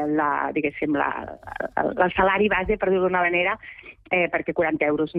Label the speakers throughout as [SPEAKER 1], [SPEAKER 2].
[SPEAKER 1] diguéssim, el salari base, per dir-ho d'una manera, perquè 40 euros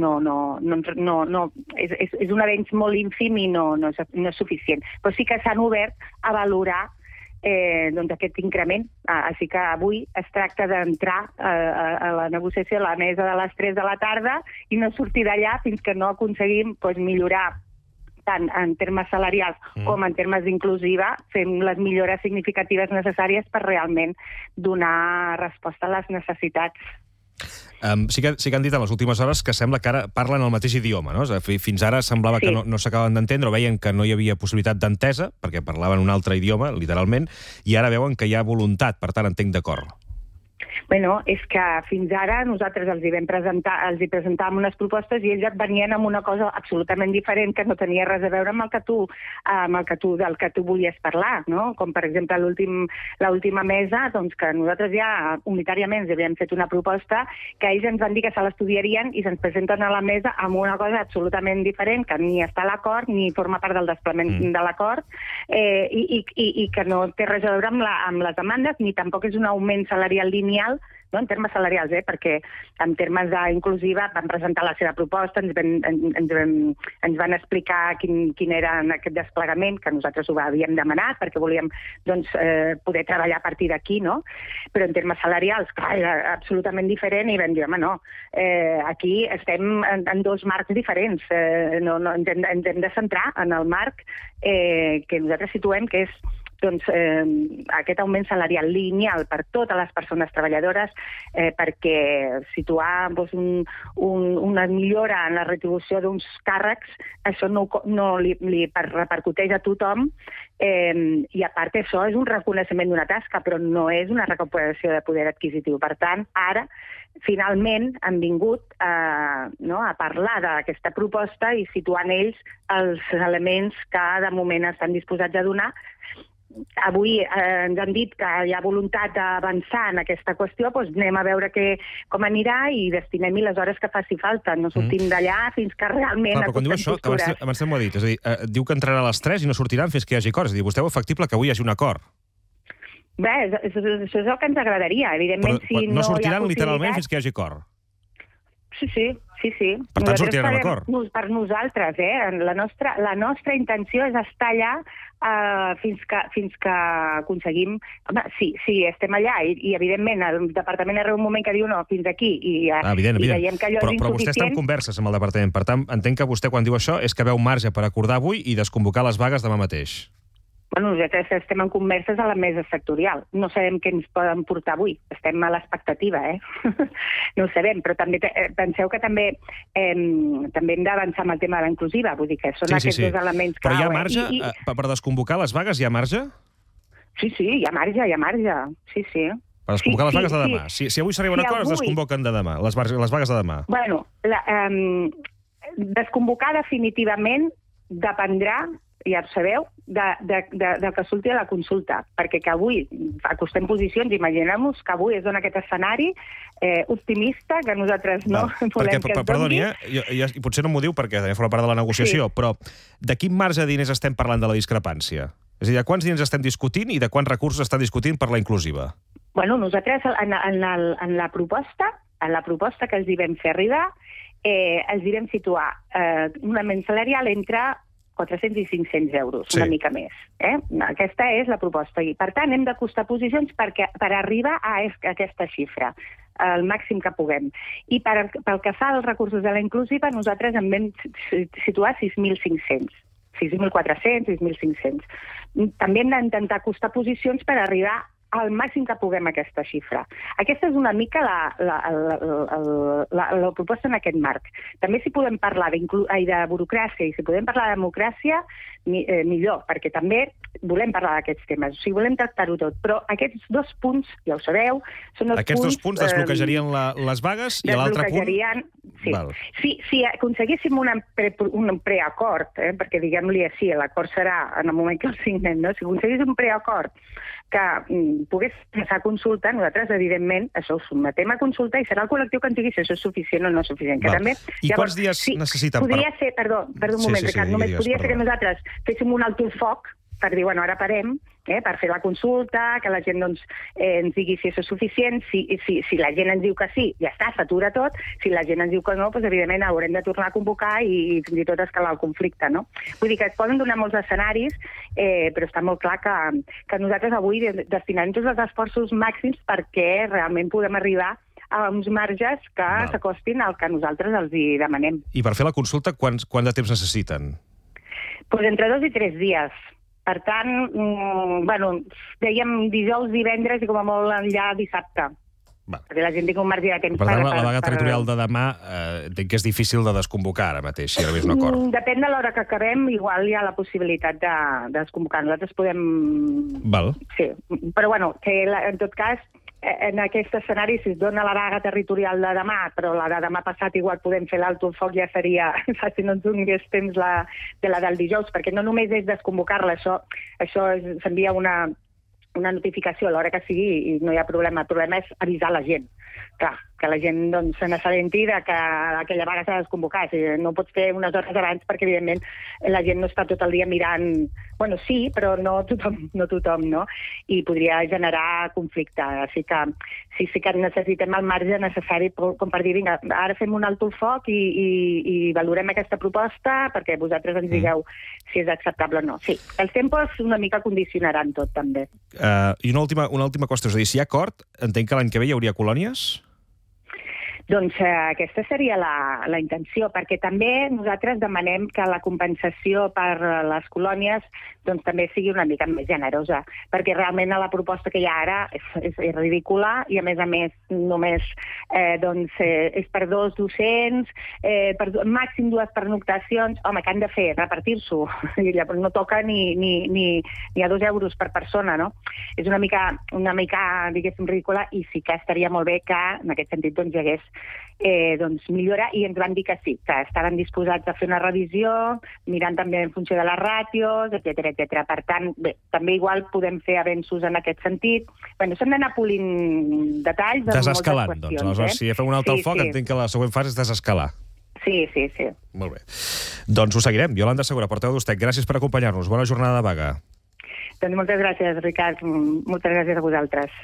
[SPEAKER 1] és un avenç molt ínfim i no és suficient. Però sí que s'han obert a valorar aquest increment. Així que avui es tracta d'entrar a la negociació a la mesa de les 3 de la tarda i no sortir d'allà fins que no aconseguim millorar tant en termes salarials com en termes d'inclusiva, fem les millores significatives necessàries per realment donar resposta a les necessitats.
[SPEAKER 2] Sí que han dit en les últimes hores que sembla que ara parlen el mateix idioma, no? Fins ara semblava que no s'acaben d'entendre, o veien que no hi havia possibilitat d'entesa, perquè parlaven un altre idioma, literalment, i ara veuen que hi ha voluntat, per tant, entenc d'acord.
[SPEAKER 1] Bueno, és que fins ara nosaltres els presentàvem unes propostes i ells et venien amb una cosa absolutament diferent que no tenia res a veure amb del que tu volies parlar, no? Com, per exemple, l'última mesa, doncs que nosaltres ja unitàriament havíem fet una proposta que ells ens van dir que se l'estudiarien i se'ns presenten a la mesa amb una cosa absolutament diferent, que ni està a l'acord ni forma part del desplegament de l'acord i que no té res a veure amb les demandes ni tampoc és un augment salarial lineal, no, en termes salarials, perquè en termes d'inclusiva van presentar la seva proposta, ens van explicar quin era aquest desplegament, que nosaltres ho havíem demanat perquè volíem poder treballar a partir d'aquí, no? Però en termes salarials, clar, era absolutament diferent i vam dir, home, no, aquí estem en dos marcs diferents, ens hem de centrar en el marc que nosaltres situem, que és aquest augment salarial lineal per totes les persones treballadores, perquè situar una millora en la retribució d'uns càrrecs, això no li repercuteix a tothom, i a part això és un reconeixement d'una tasca, però no és una recuperació de poder adquisitiu. Per tant, ara, finalment, han vingut a parlar d'aquesta proposta i situant ells els elements que de moment estan disposats a donar. Avui ens han dit que hi ha voluntat d'avançar en aquesta qüestió, doncs anem a veure com anirà i destinem-hi les hores que faci falta. No sortim d'allà fins que realment...
[SPEAKER 2] Clar, però quan diu això, que abans m'ho ha dit, és a dir, diu que entrarà a les 3 i no sortiran fins que hi hagi acord. És a dir, vostè veu factible que avui hi hagi un acord.
[SPEAKER 1] Bé, això és el que ens agradaria. Evidentment, si
[SPEAKER 2] no sortiran literalment fins que hi hagi acord.
[SPEAKER 1] Sí.
[SPEAKER 2] Per tant, sortiran amb acord.
[SPEAKER 1] Per nosaltres, la nostra intenció és estar allà fins que aconseguim... Home, sí, estem allà i evidentment el departament arriba un moment que diu no, fins aquí i veiem que allò és insuficient.
[SPEAKER 2] Però vostè està en converses amb el departament, per tant, entenc que vostè quan diu això és que veu marge per acordar avui i desconvocar les vagues demà mateix.
[SPEAKER 1] Bueno, nosaltres estem en converses a la mesa sectorial. No sabem què ens poden portar avui. Estem a l'expectativa, No ho sabem, però també penseu que també hem d'avançar amb el tema de la inclusiva. Vull dir que són aquests dos elements clau.
[SPEAKER 2] Però hi ha marge? Per desconvocar les vagues hi ha marge?
[SPEAKER 1] Sí, hi ha marge. Sí.
[SPEAKER 2] Per desconvocar les vagues de demà. Si avui s'arriba a un acord, es desconvoquen de demà, les vagues de demà.
[SPEAKER 1] Bueno, desconvocar definitivament dependrà, ja ho sabeu, de que surti a la consulta, perquè que avui acostem posicions, imaginem-nos que avui es dona aquest escenari optimista que nosaltres no volem que es doni.
[SPEAKER 2] Perdoni, i potser no m'ho diu perquè també forma part de la negociació, però de quin marge de diners estem parlant de la discrepància? És a dir, de quants diners estem discutint i de quants recursos estan discutint per la inclusiva?
[SPEAKER 1] Bueno, nosaltres en la proposta que els hi vam fer arribar, els hi vam situar un augment salarial entre 400 i 500 euros, una mica més. Aquesta és la proposta. I, per tant, hem d'acostar posicions per arribar a aquesta xifra, el màxim que puguem. I pel que fa als recursos de la inclusiva, nosaltres en vam situar 6.500. 6.400, 6.500. També hem d'intentar acostar posicions per arribar al màxim que puguem aquesta xifra. Aquesta és una mica la proposta en aquest marc. També si podem parlar de burocràcia i si podem parlar de democràcia, millor, perquè també volem parlar d'aquests temes. O sigui, volem tractar-ho tot. Però aquests dos punts, ja ho sabeu, són els punts...
[SPEAKER 2] Aquests dos punts desbloquejarien les vagues i l'altre punt...
[SPEAKER 1] Sí. Si aconseguíssim un preacord, perquè diguem-li així, l'acord serà en el moment que el signem, no? Si aconseguíssim un preacord que pogués passar a consulta, nosaltres, evidentment, això ho sotmetem a consulta i serà el col·lectiu que ens digui si això és suficient o no és suficient.
[SPEAKER 2] I quants dies necessiten?
[SPEAKER 1] Podria ser, perdó un moment, Ricard, només podria ser que nosaltres féssim un alto foc per dir, bueno, ara parem, per fer la consulta, que la gent doncs, ens digui si això és suficient, si la gent ens diu que sí, ja està, s'atura tot, si la gent ens diu que no, doncs evidentment haurem de tornar a convocar i fins i tot escalar el conflicte, no? Vull dir que es poden donar molts escenaris, però està molt clar que nosaltres avui destinarem tots els esforços màxims perquè realment podem arribar a uns marges que s'acostin al que nosaltres els hi demanem.
[SPEAKER 2] I per fer la consulta, quant de temps necessiten?
[SPEAKER 1] Doncs entre 2 i 3 dies. Per tant, dèiem dijous, divendres i com a molt enllà dissabte. Perquè la gent tingui un marge de temps.
[SPEAKER 2] Per tant, la vaga territorial de demà entenc que és difícil de desconvocar ara mateix, si arribés un acord.
[SPEAKER 1] Depèn de l'hora que acabem, igual hi ha la possibilitat de desconvocar. Nosaltres podem...
[SPEAKER 2] Val.
[SPEAKER 1] Sí, però bueno, que en tot cas, en aquest escenari, si es dona la vaga territorial de demà, però la de demà passat igual podem fer l'alto el foc, ja seria, si no ens donés temps la del dijous, perquè no només és desconvocar-la, això s'envia una notificació a l'hora que sigui i no hi ha problema. El problema és avisar la gent. Clar, que la gent doncs, se n'assabenti que aquella vaga s'ha de desconvocar. No ho pots fer unes hores abans perquè, evidentment, la gent no està tot el dia mirant... Bueno, sí, però no tothom, no? I podria generar conflicte. Així que sí que necessitem el marge necessari com per dir, vinga, ara fem un alto al foc i valorem aquesta proposta perquè vosaltres ens digueu si és acceptable o no. Sí, els tempos una mica condicionaran tot, també.
[SPEAKER 2] I una última qüestió, és a dir, si hi ha acord, entenc que l'any que ve hi hauria colònies?
[SPEAKER 1] Doncs aquesta seria la intenció, perquè també nosaltres demanem que la compensació per les colònies doncs, també sigui una mica més generosa, perquè realment la proposta que hi ha ara és ridícula i, a més, només és per 2 docents, màxim 2 pernoctacions. Home, què han de fer? Repartir-s'ho. No toca ni a 2 euros per persona, no? És una mica, diguéssim, ridícula i sí que estaria molt bé que, en aquest sentit, doncs, hi hagués millora, i ens van dir que sí, que estaven disposats a fer una revisió, mirant també en funció de les ràtios, etc. Per tant, bé, també igual podem fer avenços en aquest sentit. Bueno, s'han d'anar polint detalls de moltes qüestions.
[SPEAKER 2] Doncs, aleshores, si fem un altre al foc, entenc que la següent fase és desescalar.
[SPEAKER 1] Sí.
[SPEAKER 2] Molt bé. Doncs ho seguirem. Iolanda Segura, portaveu d'USTEC, gràcies per acompanyar-nos. Bona jornada de vaga.
[SPEAKER 1] Doncs moltes gràcies, Ricard. Moltes gràcies a vosaltres.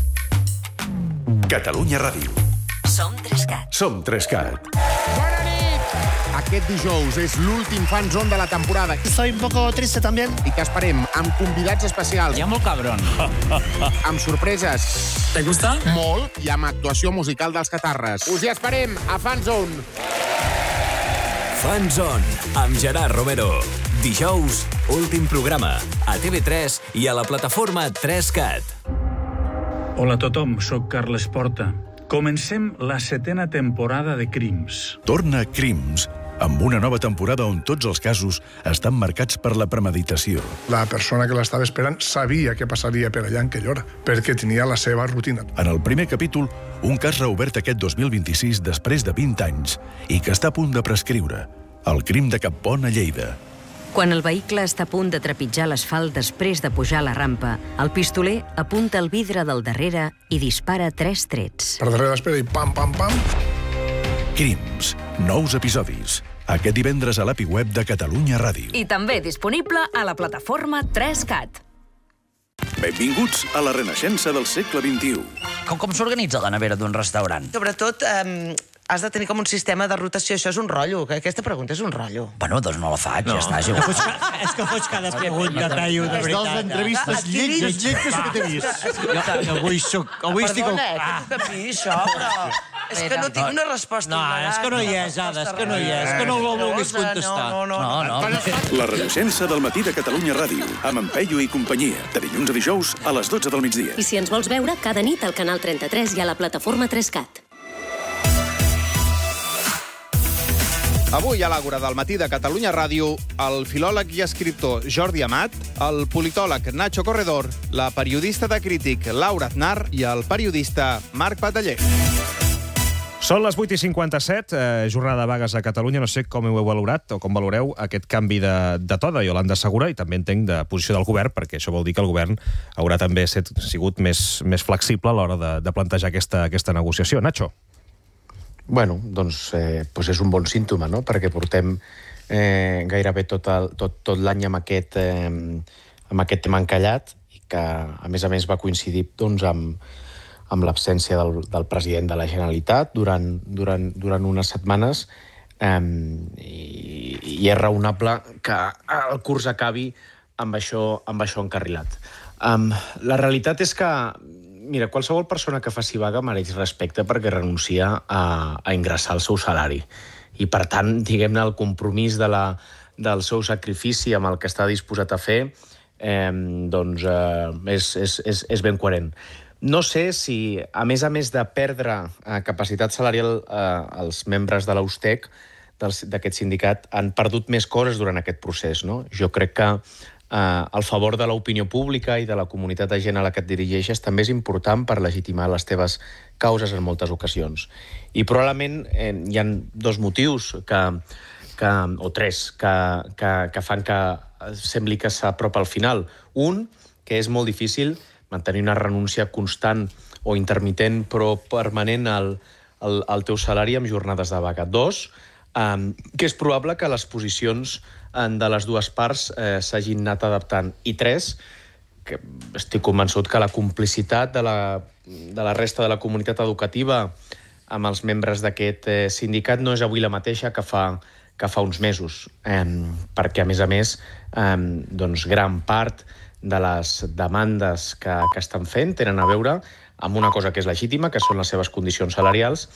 [SPEAKER 3] Catalunya Ràdio.
[SPEAKER 4] Som 3CAT.
[SPEAKER 3] Som 3CAT.
[SPEAKER 5] Bona nit! Aquest dijous és l'últim Fan Zone de la temporada.
[SPEAKER 6] Soy un poco triste también.
[SPEAKER 5] I que esperem amb convidats especials.
[SPEAKER 6] Ya muy cabrón.
[SPEAKER 5] Amb sorpreses.
[SPEAKER 6] ¿Te gusta?
[SPEAKER 5] Molt. I amb actuació musical dels Catarres. Us hi esperem a Fan Zone.
[SPEAKER 3] Fan Zone, amb Gerard Romero. Dijous, últim programa, a TV3 i a la plataforma 3CAT.
[SPEAKER 7] Hola a tothom, soc Carles Porta. Comencem la 7ª temporada de Crims.
[SPEAKER 8] Torna Crims, amb una nova temporada on tots els casos estan marcats per la premeditació.
[SPEAKER 9] La persona que l'estava esperant sabia què passaria per allà en aquella hora, perquè tenia la seva rutina.
[SPEAKER 8] En el primer capítol, un cas reobert aquest 2026 després de 20 anys i que està a punt de prescriure. El crim de Cappont a Lleida.
[SPEAKER 4] Quan el vehicle està a punt de trepitjar l'asfalt després de pujar la rampa, el pistoler apunta el vidre del darrere i dispara 3 trets.
[SPEAKER 9] Per darrere l'espera i pam, pam, pam.
[SPEAKER 8] Crims, nous episodis. Aquest divendres a l'API web de Catalunya Ràdio.
[SPEAKER 4] I també disponible a la plataforma 3CAT.
[SPEAKER 8] Benvinguts a la renaixença del segle XXI.
[SPEAKER 6] Com s'organitza la nevera d'un restaurant?
[SPEAKER 10] Sobretot, has de tenir com un sistema de rotació. Això és un rotllo. Aquesta pregunta és un rotllo.
[SPEAKER 6] Bueno, doncs no la faig, ja està.
[SPEAKER 11] És que fots cada pregunta, Taio, de veritat. És dels entrevistes lletges que t'he vist. Avui estic...
[SPEAKER 10] Perdona, que t'ho capir, això, però... És que no tinc una resposta.
[SPEAKER 11] No, és que no hi és, Ada, és que no hi és. És que no ho vulguis contestar.
[SPEAKER 8] La renaixença del matí de Catalunya Ràdio, amb en Peyu i companyia, de dilluns a dijous a les 12 del migdia.
[SPEAKER 4] I si ens vols veure, cada nit al canal 33 i a la plataforma 3CAT.
[SPEAKER 5] Avui a l'Àgora del matí de Catalunya Ràdio, el filòleg i escriptor Jordi Amat, el politòleg Nacho Corredor, la periodista de Crític Laura Aznar i el periodista Marc Pataller.
[SPEAKER 2] Són les 8:57, jornada de vagues a Catalunya. No sé com ho heu valorat o com valoreu aquest canvi de to de Iolanda Segura i també entenc de posició del govern, perquè això vol dir que el govern haurà també sigut més flexible a l'hora de plantejar aquesta negociació. Nacho?
[SPEAKER 12] Bueno, doncs és un bon símptoma, no? Perquè portem gairebé tot l'any amb aquest tema encallat i que, a més, va coincidir doncs, amb l'absència del president de la Generalitat durant unes setmanes i és raonable que el curs acabi amb això encarrilat. La realitat és que, mira, qualsevol persona que faci vaga mereix respecte perquè renuncia a ingressar el seu salari. I, per tant, diguem-ne, el compromís del seu sacrifici amb el que està disposat a fer doncs és ben coherent. No sé si, a més de perdre capacitat salarial, els membres de l'Austec, d'aquest sindicat, han perdut més coses durant aquest procés, no? Jo crec que el favor de l'opinió pública i de la comunitat de gent a la que et dirigeixes també és important per legitimar les teves causes en moltes ocasions. I probablement hi ha dos motius o tres que fan que sembli que s'apropa al final. Un, que és molt difícil mantenir una renúncia constant o intermitent però permanent al teu salari amb jornades de vaga. Dos, que és probable que les posicions de les dues parts s'hagin anat adaptant. I tres, que estic convençut que la complicitat de la resta de la comunitat educativa amb els membres d'aquest sindicat no és avui la mateixa que fa uns mesos, perquè, a més, doncs, gran part de les demandes que estan fent tenen a veure amb una cosa que és legítima, que són les seves condicions salarials,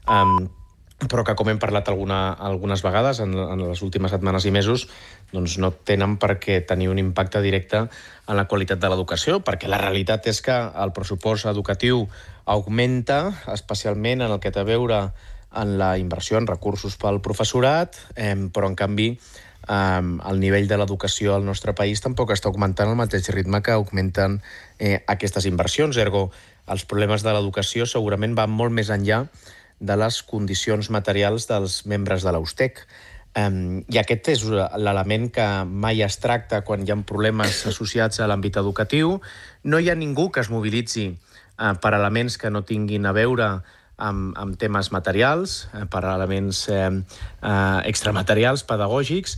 [SPEAKER 12] però que, com hem parlat algunes vegades en les últimes setmanes i mesos, doncs no tenen per què tenir un impacte directe en la qualitat de l'educació, perquè la realitat és que el pressupost educatiu augmenta, especialment en el que té a veure en la inversió en recursos pel professorat, però, en canvi, el nivell de l'educació al nostre país tampoc està augmentant al mateix ritme que augmenten aquestes inversions. Ergo, els problemes de l'educació segurament van molt més enllà de les condicions materials dels membres de l'Austec. I aquest és l'element que mai es tracta quan hi ha problemes associats a l'àmbit educatiu. No hi ha ningú que es mobilitzi per elements que no tinguin a veure amb temes materials, per elements extramaterials, pedagògics,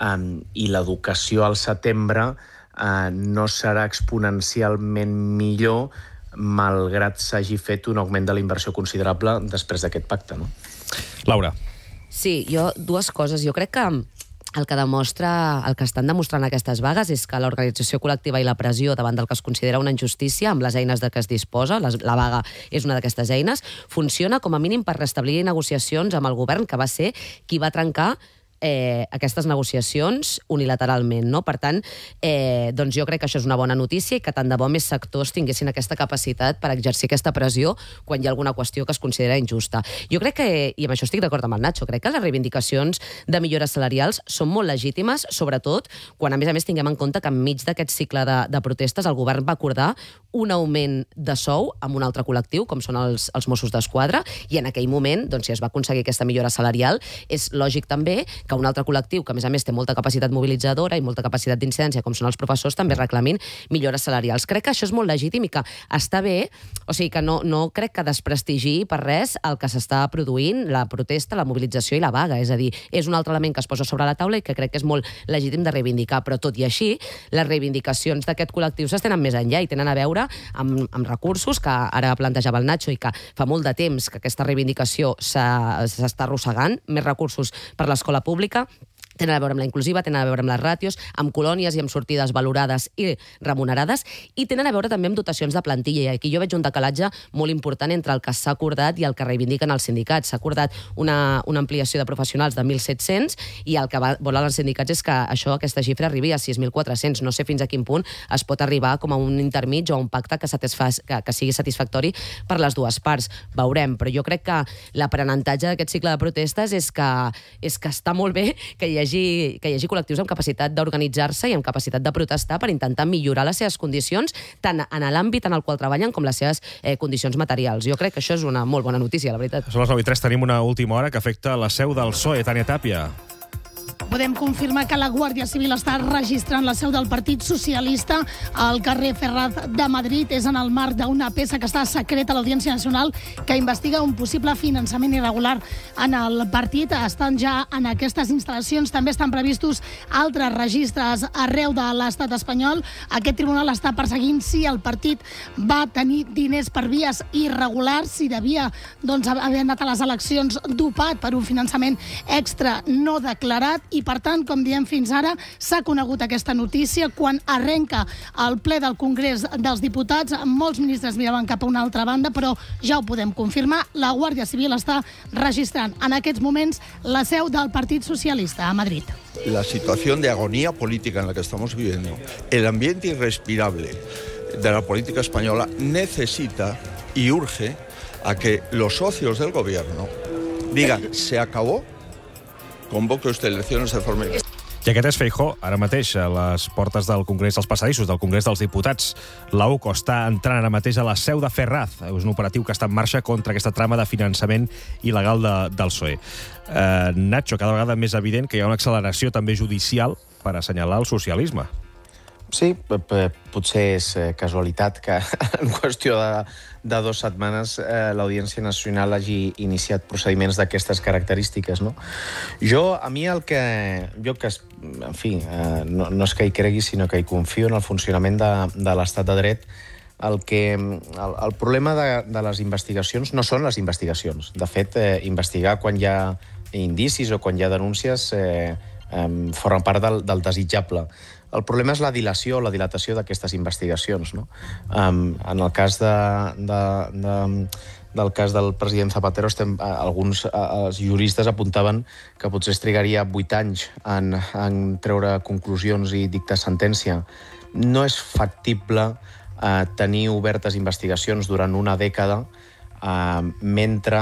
[SPEAKER 12] i l'educació al setembre no serà exponencialment millor malgrat s'hagi fet un augment de la inversió considerable després d'aquest pacte, no?
[SPEAKER 2] Laura.
[SPEAKER 13] Sí, dues coses. Jo crec que el que estan demostrant aquestes vagues és que l'organització col·lectiva i la pressió davant del que es considera una injustícia amb les eines de què es disposa, la vaga és una d'aquestes eines, funciona com a mínim per restablir negociacions amb el govern, que va ser qui va trencar aquestes negociacions unilateralment, no? Per tant, doncs jo crec que això és una bona notícia i que tant de bo més sectors tinguessin aquesta capacitat per exercir aquesta pressió quan hi ha alguna qüestió que es considera injusta. Jo crec que, i amb això estic d'acord amb el Nacho, crec que les reivindicacions de millores salarials són molt legítimes, sobretot quan, a més, tinguem en compte que enmig d'aquest cicle de protestes el govern va acordar un augment de sou amb un altre col·lectiu, com són els Mossos d'Esquadra, i en aquell moment, doncs, si es va aconseguir aquesta millora salarial, és lògic també que un altre col·lectiu, que a més té molta capacitat mobilitzadora i molta capacitat d'incidència, com són els professors, també reclamin millores salarials. Crec que això és molt legítim i que està bé, o sigui que no crec que desprestigiï per res el que s'està produint, la protesta, la mobilització i la vaga. És a dir, és un altre element que es posa sobre la taula i que crec que és molt legítim de reivindicar, però tot i així, les reivindicacions d'aquest col·lectiu s'estenen més enllà i tenen a veure amb recursos que ara plantejava el Nacho i que fa molt de temps que aquesta reivindicació s'està arrossegant, més recursos per l'escola pública, tenen a veure amb la inclusiva, tenen a veure amb les ràtios, amb colònies i amb sortides valorades i remunerades, i tenen a veure també amb dotacions de plantilla. I aquí jo veig un decalatge molt important entre el que s'ha acordat i el que reivindiquen els sindicats. S'ha acordat una ampliació de professionals de 1.700 i el que volen els sindicats és que aquesta xifra arribi a 6.400. No sé fins a quin punt es pot arribar com a un intermig o a un pacte que sigui satisfactori per les dues parts. Veurem, però jo crec que l'aprenentatge d'aquest cicle de protestes és que està molt bé que hi hagi col·lectius amb capacitat d'organitzar-se i amb capacitat de protestar per intentar millorar les seves condicions, tant en l'àmbit en el qual treballen com les seves condicions materials. Jo crec que això és una molt bona notícia, la veritat.
[SPEAKER 2] Són les 9:03, tenim una última hora que afecta la seu del PSOE, Tània Tàpia.
[SPEAKER 14] Podem confirmar que la Guàrdia Civil està registrant la seu del Partit Socialista al carrer Ferraz de Madrid. És en el marc d'una peça que està secreta a l'Audiència Nacional que investiga un possible finançament irregular en el partit. Estan ja en aquestes instal·lacions. També estan previstos altres registres arreu de l'estat espanyol. Aquest tribunal està perseguint si el partit va tenir diners per vies irregulars, si devia haver anat a les eleccions dopat per un finançament extra no declarat. I, per tant, com diem fins ara, s'ha conegut aquesta notícia quan arrenca el ple del Congrés dels Diputats. Molts ministres miraven cap a una altra banda, però ja ho podem confirmar. La Guàrdia Civil està registrant en aquests moments la seu del Partit Socialista a Madrid.
[SPEAKER 15] La situación de agonía política en la que estamos viviendo, el ambiente irrespirable de la política española necesita y urge a que los socios del gobierno digan, se acabó, convoque usted elecciones de forma...
[SPEAKER 2] I aquest és Feijóo, ara mateix, a les portes del Congrés, als passadissos del Congrés dels Diputats. La UCO està entrant ara mateix a la seu de Ferraz. És un operatiu que està en marxa contra aquesta trama de finançament il·legal del PSOE. Nacho, cada vegada més evident que hi ha una acceleració també judicial per assenyalar el socialisme.
[SPEAKER 12] Sí, potser és casualitat que en qüestió de 2 setmanes l'Audiència Nacional hagi iniciat procediments d'aquestes característiques, no? A mi el que... en fi, no és que hi cregui, sinó que hi confio en el funcionament de l'estat de dret. El problema de les investigacions no són les investigacions. De fet, investigar quan hi ha indicis o quan hi ha denúncies forma part del desitjable. El problema és la dilatació d'aquestes investigacions, no? En el cas del cas del president Zapatero, alguns juristes apuntaven que potser es trigaria 8 anys en treure conclusions i dictar sentència. No és factible tenir obertes investigacions durant una dècada mentre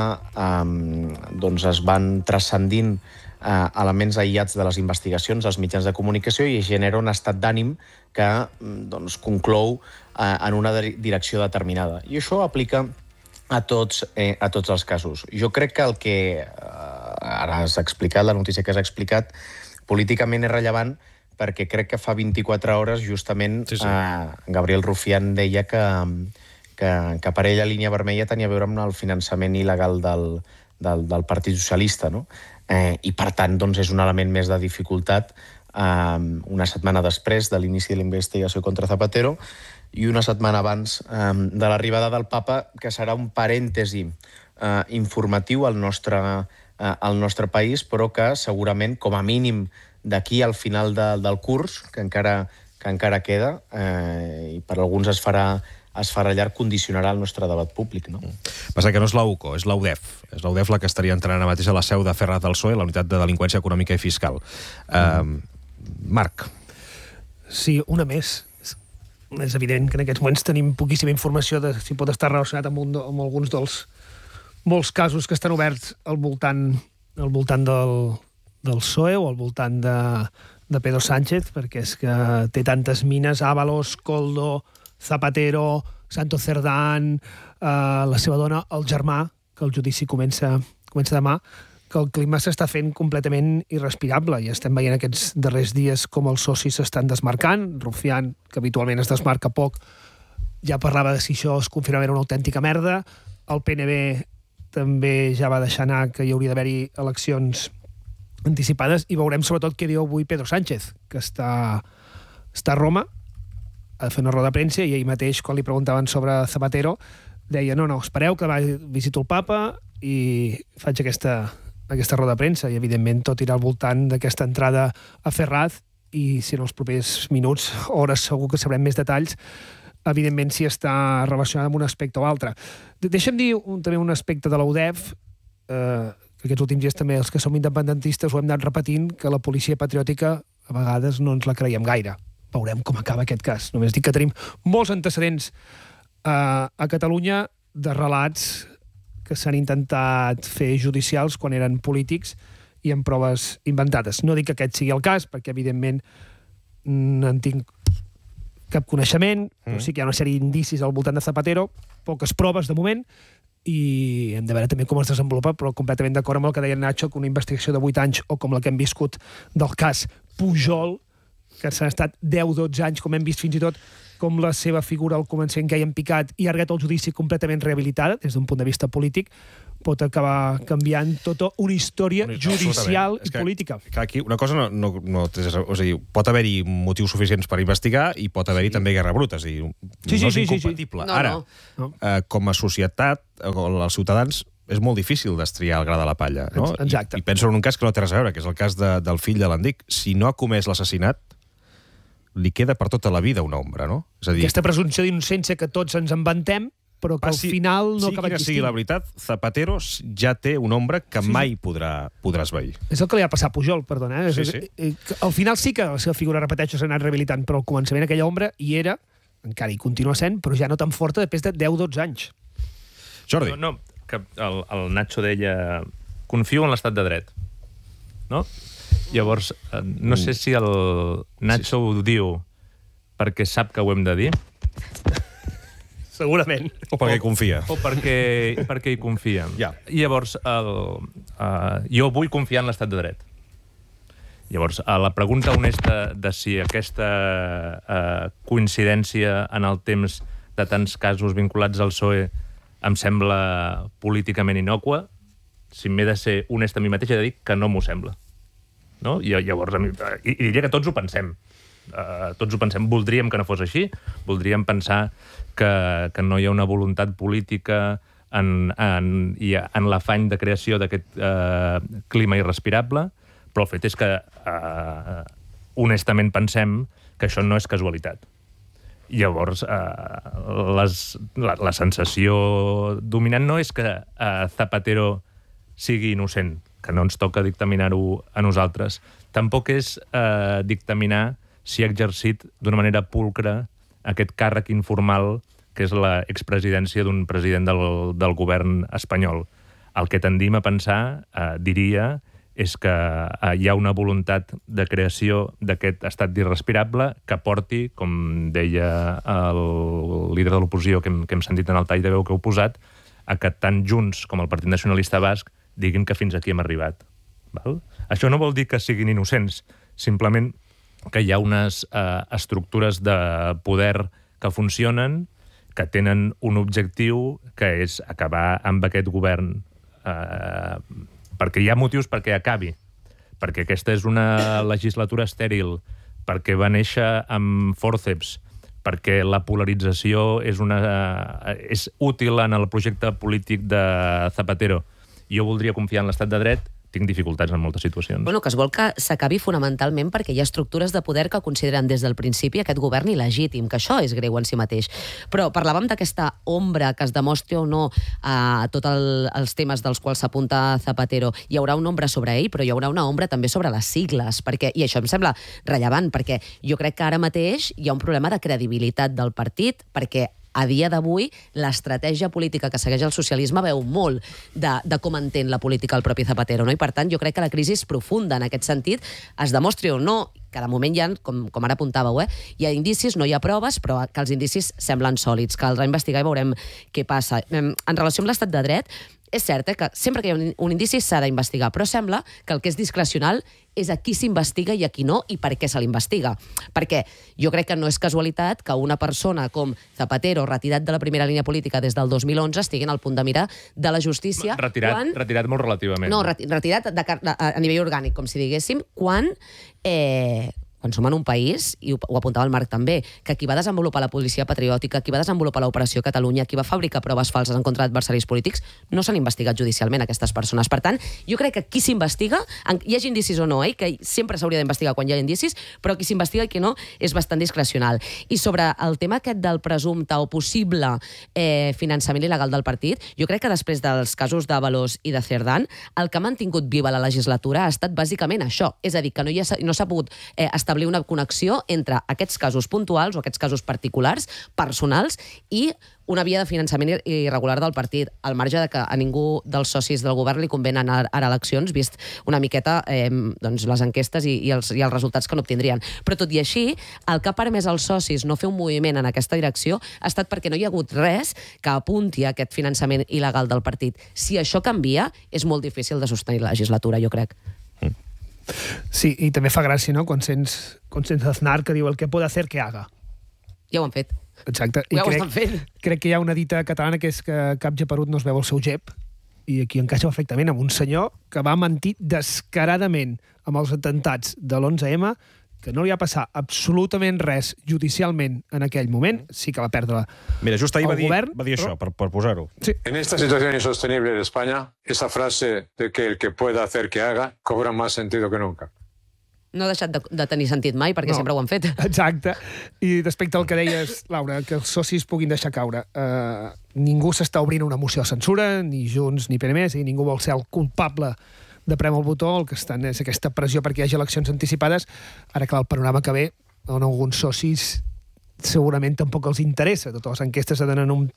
[SPEAKER 12] es van transcendint elements aïllats de les investigacions als mitjans de comunicació i genera un estat d'ànim que conclou en una direcció determinada. I això aplica a tots els casos. Jo crec que el que ara has explicat, la notícia que has explicat, políticament és rellevant perquè crec que fa 24 hores justament Gabriel Rufián deia que per ell la línia vermella tenia a veure amb el finançament il·legal del Partit Socialista, no? I, per tant, és un element més de dificultat una setmana després de l'inici de la investigació contra Zapatero i una setmana abans de l'arribada del papa, que serà un parèntesi informatiu al nostre país, però que segurament, com a mínim, d'aquí al final del curs, que encara queda, i per alguns es farà llarg, condicionarà el nostre debat públic, no?
[SPEAKER 2] Passa que no és la UCO, és l'UDEF. És l'UDEF la que estaria entrant ara mateix a la seu de Ferraz del PSOE, la unitat de delinqüència econòmica i fiscal. Marc.
[SPEAKER 16] Sí, una més. És evident que en aquests moments tenim poquíssima informació de si pot estar relacionat amb alguns dels molts casos que estan oberts al voltant del PSOE o al voltant de Pedro Sánchez, perquè és que té tantes mines, Ábalos, Koldo, Zapatero, Santos Cerdán, la seva dona, el germà, que el judici comença demà, que el clima s'està fent completament irrespirable i estem veient aquests darrers dies com els socis s'estan desmarcant. Rufián, que habitualment es desmarca poc, ja parlava de si això es confirmava una autèntica merda. El PNB també ja va deixar anar que hi hauria d'haver-hi eleccions anticipades i veurem sobretot què diu avui Pedro Sánchez, que està a Roma, a fer una roda de premsa, i ell mateix, quan li preguntaven sobre Zapatero, deia, no, espereu que visito el papa i faig aquesta roda de premsa, i evidentment tot irà al voltant d'aquesta entrada a Ferraz, i si en els propers minuts, hores, segur que sabrem més detalls, evidentment si està relacionada amb un aspecte o altre. Deixa'm dir també un aspecte de la UDEF, que aquests últims dies també els que som independentistes ho hem anat repetint, que la policia patriòtica a vegades no ens la creiem gaire. Veurem com acaba aquest cas. Només dic que tenim molts antecedents a Catalunya de relats que s'han intentat fer judicials quan eren polítics i amb proves inventades. No dic que aquest sigui el cas, perquè evidentment no en tinc cap coneixement, però sí que hi ha una sèrie d'indicis al voltant de Zapatero, poques proves de moment, i hem de veure també com es desenvolupa, però completament d'acord amb el que deia Nacho, que una investigació de 8 anys o com la que hem viscut del cas Pujol, que s'han estat 10-12 anys, com hem vist fins i tot com la seva figura al començament que hi han picat i ha arribat al judici completament rehabilitada des d'un punt de vista polític, pot acabar canviant tota una història judicial i política.
[SPEAKER 2] Aquí una cosa no té... O sigui, pot haver-hi motius suficients per investigar i pot haver-hi també guerra bruta. És a dir, no és incompatible. Ara, com a societat, els ciutadans, és molt difícil destriar el gra de la palla.
[SPEAKER 16] Exacte.
[SPEAKER 2] I penso en un cas que no té res a veure, que és el cas del fill de l'Endic. Si no ha comès l'assassinat, li queda per tota la vida una ombra, no? És a dir,
[SPEAKER 16] aquesta presumpció d'innocència que tots ens en vantem, però que al final no acaba existint.
[SPEAKER 2] Sigui la veritat, Zapatero ja té una ombra que mai podrà esvair.
[SPEAKER 16] És el que li ha passat a Pujol, perdona. Al final sí que la seva figura, repeteixo, s'ha anat rehabilitant, però al començament aquella ombra hi era, encara hi continua sent, però ja no tan forta després de 10-12 anys.
[SPEAKER 2] Jordi.
[SPEAKER 17] No, que el Nacho deia confio en l'estat de dret, no? Llavors, no sé si el Nacho ho diu perquè sap que ho hem de dir.
[SPEAKER 16] Segurament.
[SPEAKER 2] O perquè hi confia.
[SPEAKER 17] O perquè hi confia. Llavors, jo vull confiar en l'estat de dret. Llavors, la pregunta honesta de si aquesta coincidència en el temps de tants casos vinculats al PSOE em sembla políticament innòcua, si m'he de ser honest a mi mateix, he de dir que no m'ho sembla. No? I llavors, i diria que tots ho pensem. Tots ho pensem. Voldríem que no fos així. Voldríem pensar que no hi ha una voluntat política en l'afany de creació d'aquest clima irrespirable, però el fet és que honestament pensem que això no és casualitat. Llavors, la sensació dominant no és que Zapatero sigui innocent, que no ens toca dictaminar-ho a nosaltres. Tampoc és dictaminar si ha exercit d'una manera pulcra aquest càrrec informal que és l'expresidència d'un president del govern espanyol. El que tendim a pensar, diria, és que hi ha una voluntat de creació d'aquest estat irrespirable que porti, com deia el líder de l'oposició que hem sentit en el tall de veu que heu posat, a que tant Junts com el Partit Nacionalista Basc diguin que fins aquí hem arribat. Val? Això no vol dir que siguin innocents, simplement que hi ha unes estructures de poder que funcionen, que tenen un objectiu, que és acabar amb aquest govern, perquè hi ha motius perquè acabi, perquè aquesta és una legislatura estèril, perquè va néixer amb fòrceps, perquè la polarització és útil en el projecte polític de Zapatero. Jo voldria confiar en l'estat de dret, tinc dificultats en moltes situacions.
[SPEAKER 13] Bueno, que es vol que s'acabi fonamentalment perquè hi ha estructures de poder que consideren des del principi aquest govern il·legítim, que això és greu en si mateix. Però parlàvem d'aquesta ombra que es demostri o no a tots els temes dels quals s'apunta Zapatero. Hi haurà una ombra sobre ell, però hi haurà una ombra també sobre les sigles, i això em sembla rellevant, perquè jo crec que ara mateix hi ha un problema de credibilitat del partit, perquè a dia d'avui, l'estratègia política que segueix el socialisme veu molt de com entén la política el propi Zapatero, no? I per tant, jo crec que la crisi és profunda en aquest sentit, es demostri o no, que de moment hi ha, com ara apuntàveu, hi ha indicis, no hi ha proves, però que els indicis semblen sòlids. Caldrà investigar i veurem què passa. En relació amb l'estat de dret, és cert que sempre que hi ha un indici s'ha d'investigar, però sembla que el que és discrecional és a qui s'investiga i a qui no, i per què se l'investiga. Perquè jo crec que no és casualitat que una persona com Zapatero, retirat de la primera línia política des del 2011, estigui al punt de mira de la justícia...
[SPEAKER 17] Retirat molt relativament.
[SPEAKER 13] No, retirat a nivell orgànic, com si diguéssim, quan som en un país, i ho apuntava el Marc també, que qui va desenvolupar la policia patriòtica, qui va desenvolupar l'Operació Catalunya, qui va fabricar proves falses en contra d'adversaris polítics, no s'han investigat judicialment aquestes persones. Per tant, jo crec que qui s'investiga, hi hagi indicis o no, que sempre s'hauria d'investigar quan hi ha indicis, però qui s'investiga i qui no és bastant discrecional. I sobre el tema aquest del presumpte o possible finançament il·legal del partit, jo crec que després dels casos d'Ábalos i de Cerdán, el que ha mantingut viva la legislatura ha estat bàsicament això, és a dir, que no s'ha pogut establir establir una connexió entre aquests casos puntuals o aquests casos particulars, personals, i una via de finançament irregular del partit, al marge de que a ningú dels socis del govern li convé anar a eleccions, vist una miqueta doncs les enquestes i els resultats que n'obtindrien. Però tot i així, el que ha permès als socis no fer un moviment en aquesta direcció ha estat perquè no hi ha hagut res que apunti a aquest finançament il·legal del partit. Si això canvia, és molt difícil de sostenir la legislatura, jo crec.
[SPEAKER 16] Sí, i també fa gràcia, no?, quan sents Aznar que diu el que puede hacer que haga.
[SPEAKER 13] Ja ho han fet.
[SPEAKER 16] Exacte. I crec que hi ha una dita catalana que és que cap geperut no es veu el seu gep, i aquí encaixa perfectament amb un senyor que va mentir descaradament amb els atemptats de l'11M, que no li va passar absolutament res judicialment en aquell moment, sí que va perdre el govern.
[SPEAKER 2] Mira, just ahir va dir això, per posar-ho.
[SPEAKER 16] Sí.
[SPEAKER 18] En esta situación insostenible de España, esa frase de que el que pueda hacer que haga cobra más sentido que nunca.
[SPEAKER 13] No ha deixat de tenir sentit mai, perquè sempre ho han fet.
[SPEAKER 16] Exacte. I respecte al que deies, Laura, que els socis puguin deixar caure, ningú s'està obrint una moció de censura, ni Junts ni PNMés, i ningú vol ser el culpable de premar el botó, el que estan és aquesta pressió perquè hi hagi eleccions anticipades. Ara, clar, el panorama que ve, on alguns socis segurament tampoc els interessa. Totes les enquestes se donen un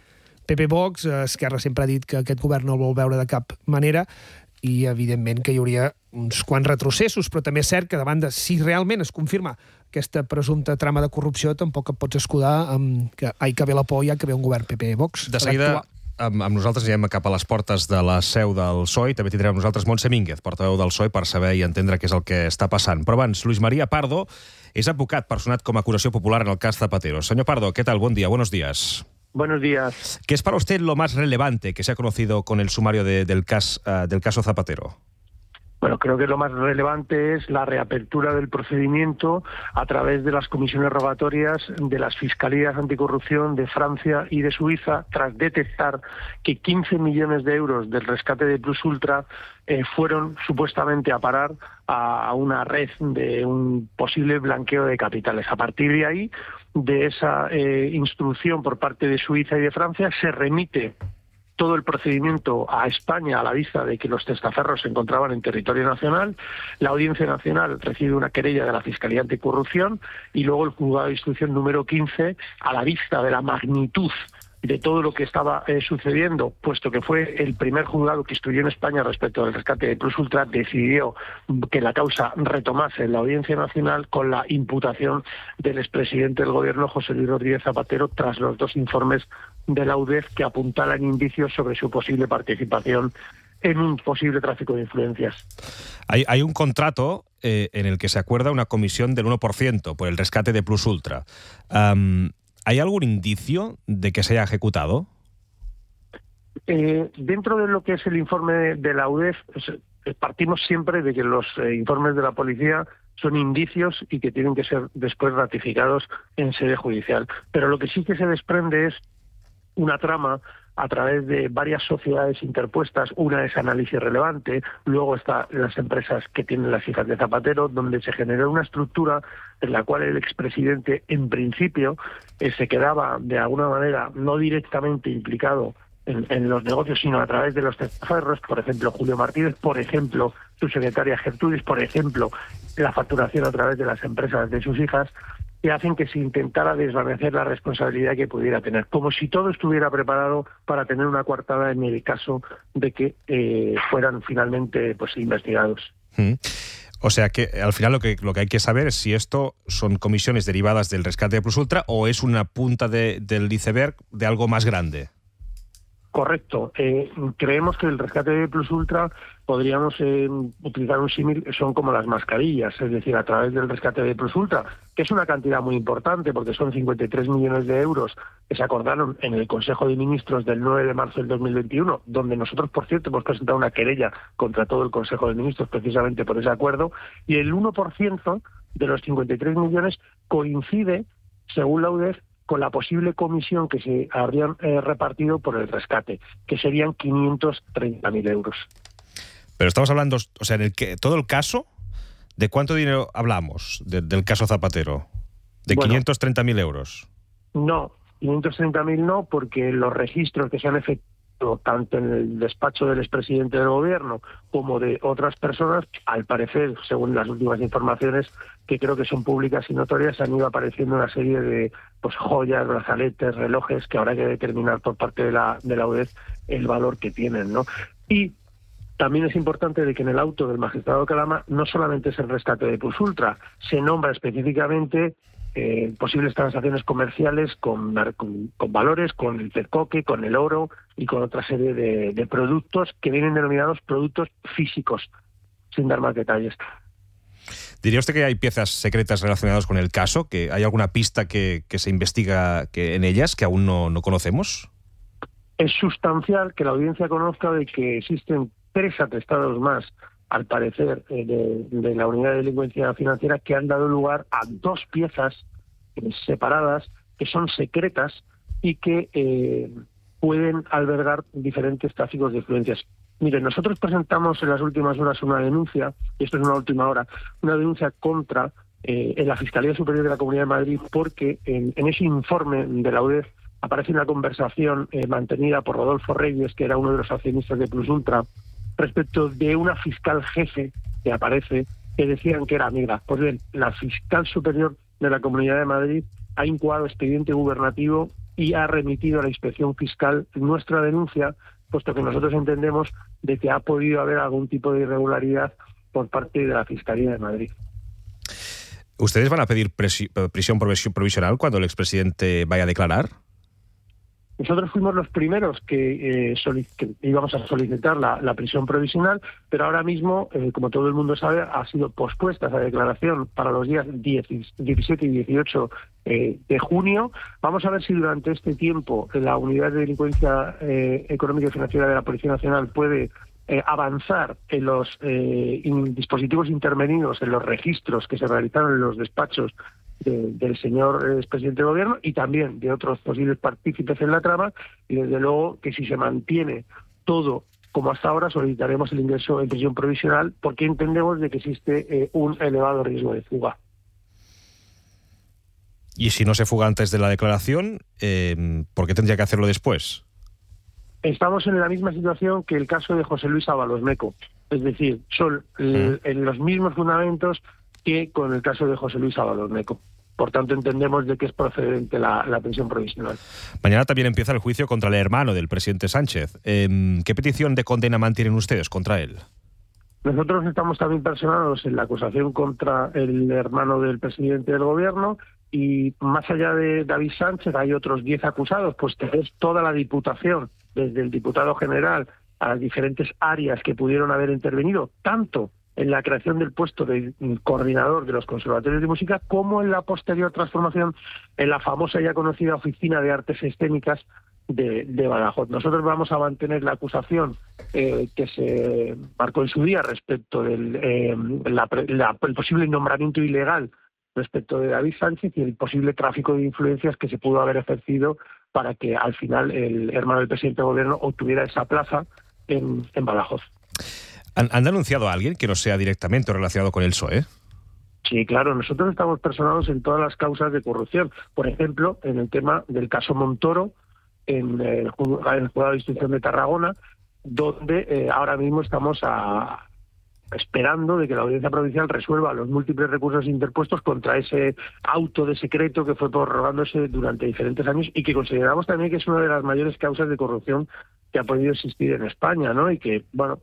[SPEAKER 16] PP-Vox, Esquerra sempre ha dit que aquest govern no el vol veure de cap manera, i evidentment que hi hauria uns quants retrocessos, però també és cert que davant de si realment es confirma aquesta presumpta trama de corrupció, tampoc et pots escudar amb que que ve la por i que ve un govern PP-Vox.
[SPEAKER 2] De seguida, amb nosaltres anirem cap a les portes de la seu del PSOE, també tindrem amb nosaltres Montse Mínguez, portaveu del PSOE, per saber i entendre què és el que està passant. Però abans, Luis María Pardo és advocat personat com a acusació popular en el cas Zapatero. Señor Pardo, ¿qué tal? Buen día, buenos días.
[SPEAKER 19] Buenos días.
[SPEAKER 2] ¿Qué es para usted lo más relevante que se ha conocido con el sumario del caso Zapatero?
[SPEAKER 19] Bueno, creo que lo más relevante es la reapertura del procedimiento a través de las comisiones rogatorias de las fiscalías anticorrupción de Francia y de Suiza, tras detectar que 15 millones de euros del rescate de Plus Ultra fueron supuestamente a parar a una red de un posible blanqueo de capitales. A partir de ahí, de esa instrucción por parte de Suiza y de Francia, se remite todo el procedimiento a España a la vista de que los testaferros se encontraban en territorio nacional. La Audiencia Nacional recibe una querella de la Fiscalía Anticorrupción y luego el Juzgado de Instrucción número 15, a la vista de la magnitud de todo lo que estaba sucediendo, puesto que fue el primer juzgado que instruyó en España respecto del rescate de Plus Ultra, decidió que la causa retomase en la Audiencia Nacional con la imputación del expresidente del Gobierno, José Luis Rodríguez Zapatero, tras los dos informes de la UDEF que apuntalan indicios sobre su posible participación en un posible tráfico de influencias.
[SPEAKER 2] Hay un contrato en el que se acuerda una comisión del 1% por el rescate de Plus Ultra. ¿Hay algún indicio de que se haya ejecutado?
[SPEAKER 19] Dentro de lo que es el informe de la UDEF, partimos siempre de que los informes de la policía son indicios y que tienen que ser después ratificados en sede judicial. Pero lo que sí que se desprende es una trama a través de varias sociedades interpuestas. Una es Análisis Relevante, luego están las empresas que tienen las hijas de Zapatero, donde se generó una estructura en la cual el expresidente, en principio, se quedaba de alguna manera no directamente implicado en los negocios, sino a través de los testaferros, por ejemplo, Julio Martínez, por ejemplo, su secretaria Gertrudis, por ejemplo, la facturación a través de las empresas de sus hijas, que hacen que se intentara desvanecer la responsabilidad que pudiera tener, como si todo estuviera preparado para tener una coartada en el caso de que fueran finalmente investigados.
[SPEAKER 2] O sea que al final lo que hay que saber es si esto son comisiones derivadas del rescate de Plus Ultra o es una punta del iceberg de algo más grande.
[SPEAKER 19] Correcto. Creemos que el rescate de Plus Ultra podríamos utilizar un símil, son como las mascarillas, es decir, a través del rescate de Plus Ultra, que es una cantidad muy importante porque son 53 millones de euros que se acordaron en el Consejo de Ministros del 9 de marzo del 2021, donde nosotros, por cierto, hemos presentado una querella contra todo el Consejo de Ministros precisamente por ese acuerdo, y el 1% de los 53 millones coincide, según la UDEF, con la posible comisión que se habrían repartido por el rescate, que serían 530.000 euros.
[SPEAKER 2] Pero estamos hablando, o sea, todo el caso, ¿de cuánto dinero hablamos del caso Zapatero? ¿De 530.000 euros?
[SPEAKER 19] No, 530.000 no, porque los registros que se han efectuado tanto en el despacho del expresidente del gobierno como de otras personas, al parecer, según las últimas informaciones, que creo que son públicas y notorias, han ido apareciendo una serie de joyas, brazaletes, relojes, que habrá que determinar por parte de la UDEF el valor que tienen, ¿no? Y también es importante de que en el auto del magistrado Calama no solamente es el rescate de Plus Ultra, se nombra específicamente posibles transacciones comerciales con valores, con el cercoque, con el oro y con otra serie de productos que vienen denominados productos físicos, sin dar más detalles.
[SPEAKER 2] ¿Diría usted que hay piezas secretas relacionadas con el caso? ¿Que hay alguna pista que se investiga en ellas que aún no conocemos?
[SPEAKER 19] Es sustancial que la audiencia conozca de que existen 3 atestados más, al parecer, de la Unidad de Delincuencia Financiera, que han dado lugar a 2 piezas separadas, que son secretas y que pueden albergar diferentes tráficos de influencias. Miren, nosotros presentamos en las últimas horas una denuncia, y esto es una última hora, una denuncia contra en la Fiscalía Superior de la Comunidad de Madrid, porque en ese informe de la UDEF aparece una conversación mantenida por Rodolfo Reyes, que era uno de los accionistas de Plus Ultra, respecto de una fiscal jefe que aparece, que decían que era amiga. Pues bien, la fiscal superior de la Comunidad de Madrid ha incoado expediente gubernativo y ha remitido a la inspección fiscal nuestra denuncia, puesto que nosotros entendemos de que ha podido haber algún tipo de irregularidad por parte de la Fiscalía de Madrid.
[SPEAKER 2] ¿Ustedes van a pedir prisión provisional cuando el expresidente vaya a declarar?
[SPEAKER 19] Nosotros fuimos los primeros que íbamos a solicitar la prisión provisional, pero ahora mismo, como todo el mundo sabe, ha sido pospuesta esa declaración para los días 17 y 18 de junio. Vamos a ver si durante este tiempo la Unidad de Delincuencia Económica y Financiera de la Policía Nacional puede avanzar en los dispositivos intervenidos, en los registros que se realizaron en los despachos del señor expresidente del gobierno y también de otros posibles partícipes en la trama, y desde luego que si se mantiene todo como hasta ahora, solicitaremos el ingreso en prisión provisional, porque entendemos de que existe un elevado riesgo de fuga.
[SPEAKER 2] Y si no se fuga antes de la declaración, ¿por qué tendría que hacerlo después?
[SPEAKER 19] Estamos en la misma situación que el caso de José Luis Ábalos Meco, es decir, son en los mismos fundamentos que con el caso de José Luis Ábalos Meco. Por tanto, entendemos de que es procedente la prisión provisional.
[SPEAKER 2] Mañana también empieza el juicio contra el hermano del presidente Sánchez. ¿Qué petición de condena mantienen ustedes contra él?
[SPEAKER 19] Nosotros estamos también personados en la acusación contra el hermano del presidente del gobierno, y más allá de David Sánchez hay otros 10 acusados, pues es toda la Diputación, desde el diputado general a las diferentes áreas que pudieron haber intervenido, tanto en la creación del puesto de coordinador de los conservatorios de música, como en la posterior transformación en la famosa ya conocida Oficina de Artes Escénicas de Badajoz. Nosotros vamos a mantener la acusación que se marcó en su día respecto del el posible nombramiento ilegal respecto de David Sánchez y el posible tráfico de influencias que se pudo haber ejercido para que al final el hermano del presidente del gobierno obtuviera esa plaza en Badajoz.
[SPEAKER 2] ¿Han denunciado a alguien que no sea directamente relacionado con el PSOE?
[SPEAKER 19] Sí, claro. Nosotros estamos personados en todas las causas de corrupción. Por ejemplo, en el tema del caso Montoro, en el Juzgado de Instrucción de Tarragona, donde ahora mismo estamos esperando de que la Audiencia Provincial resuelva los múltiples recursos interpuestos contra ese auto de secreto que fue prorrogándose durante diferentes años y que consideramos también que es una de las mayores causas de corrupción que ha podido existir en España, ¿no? Y que, bueno,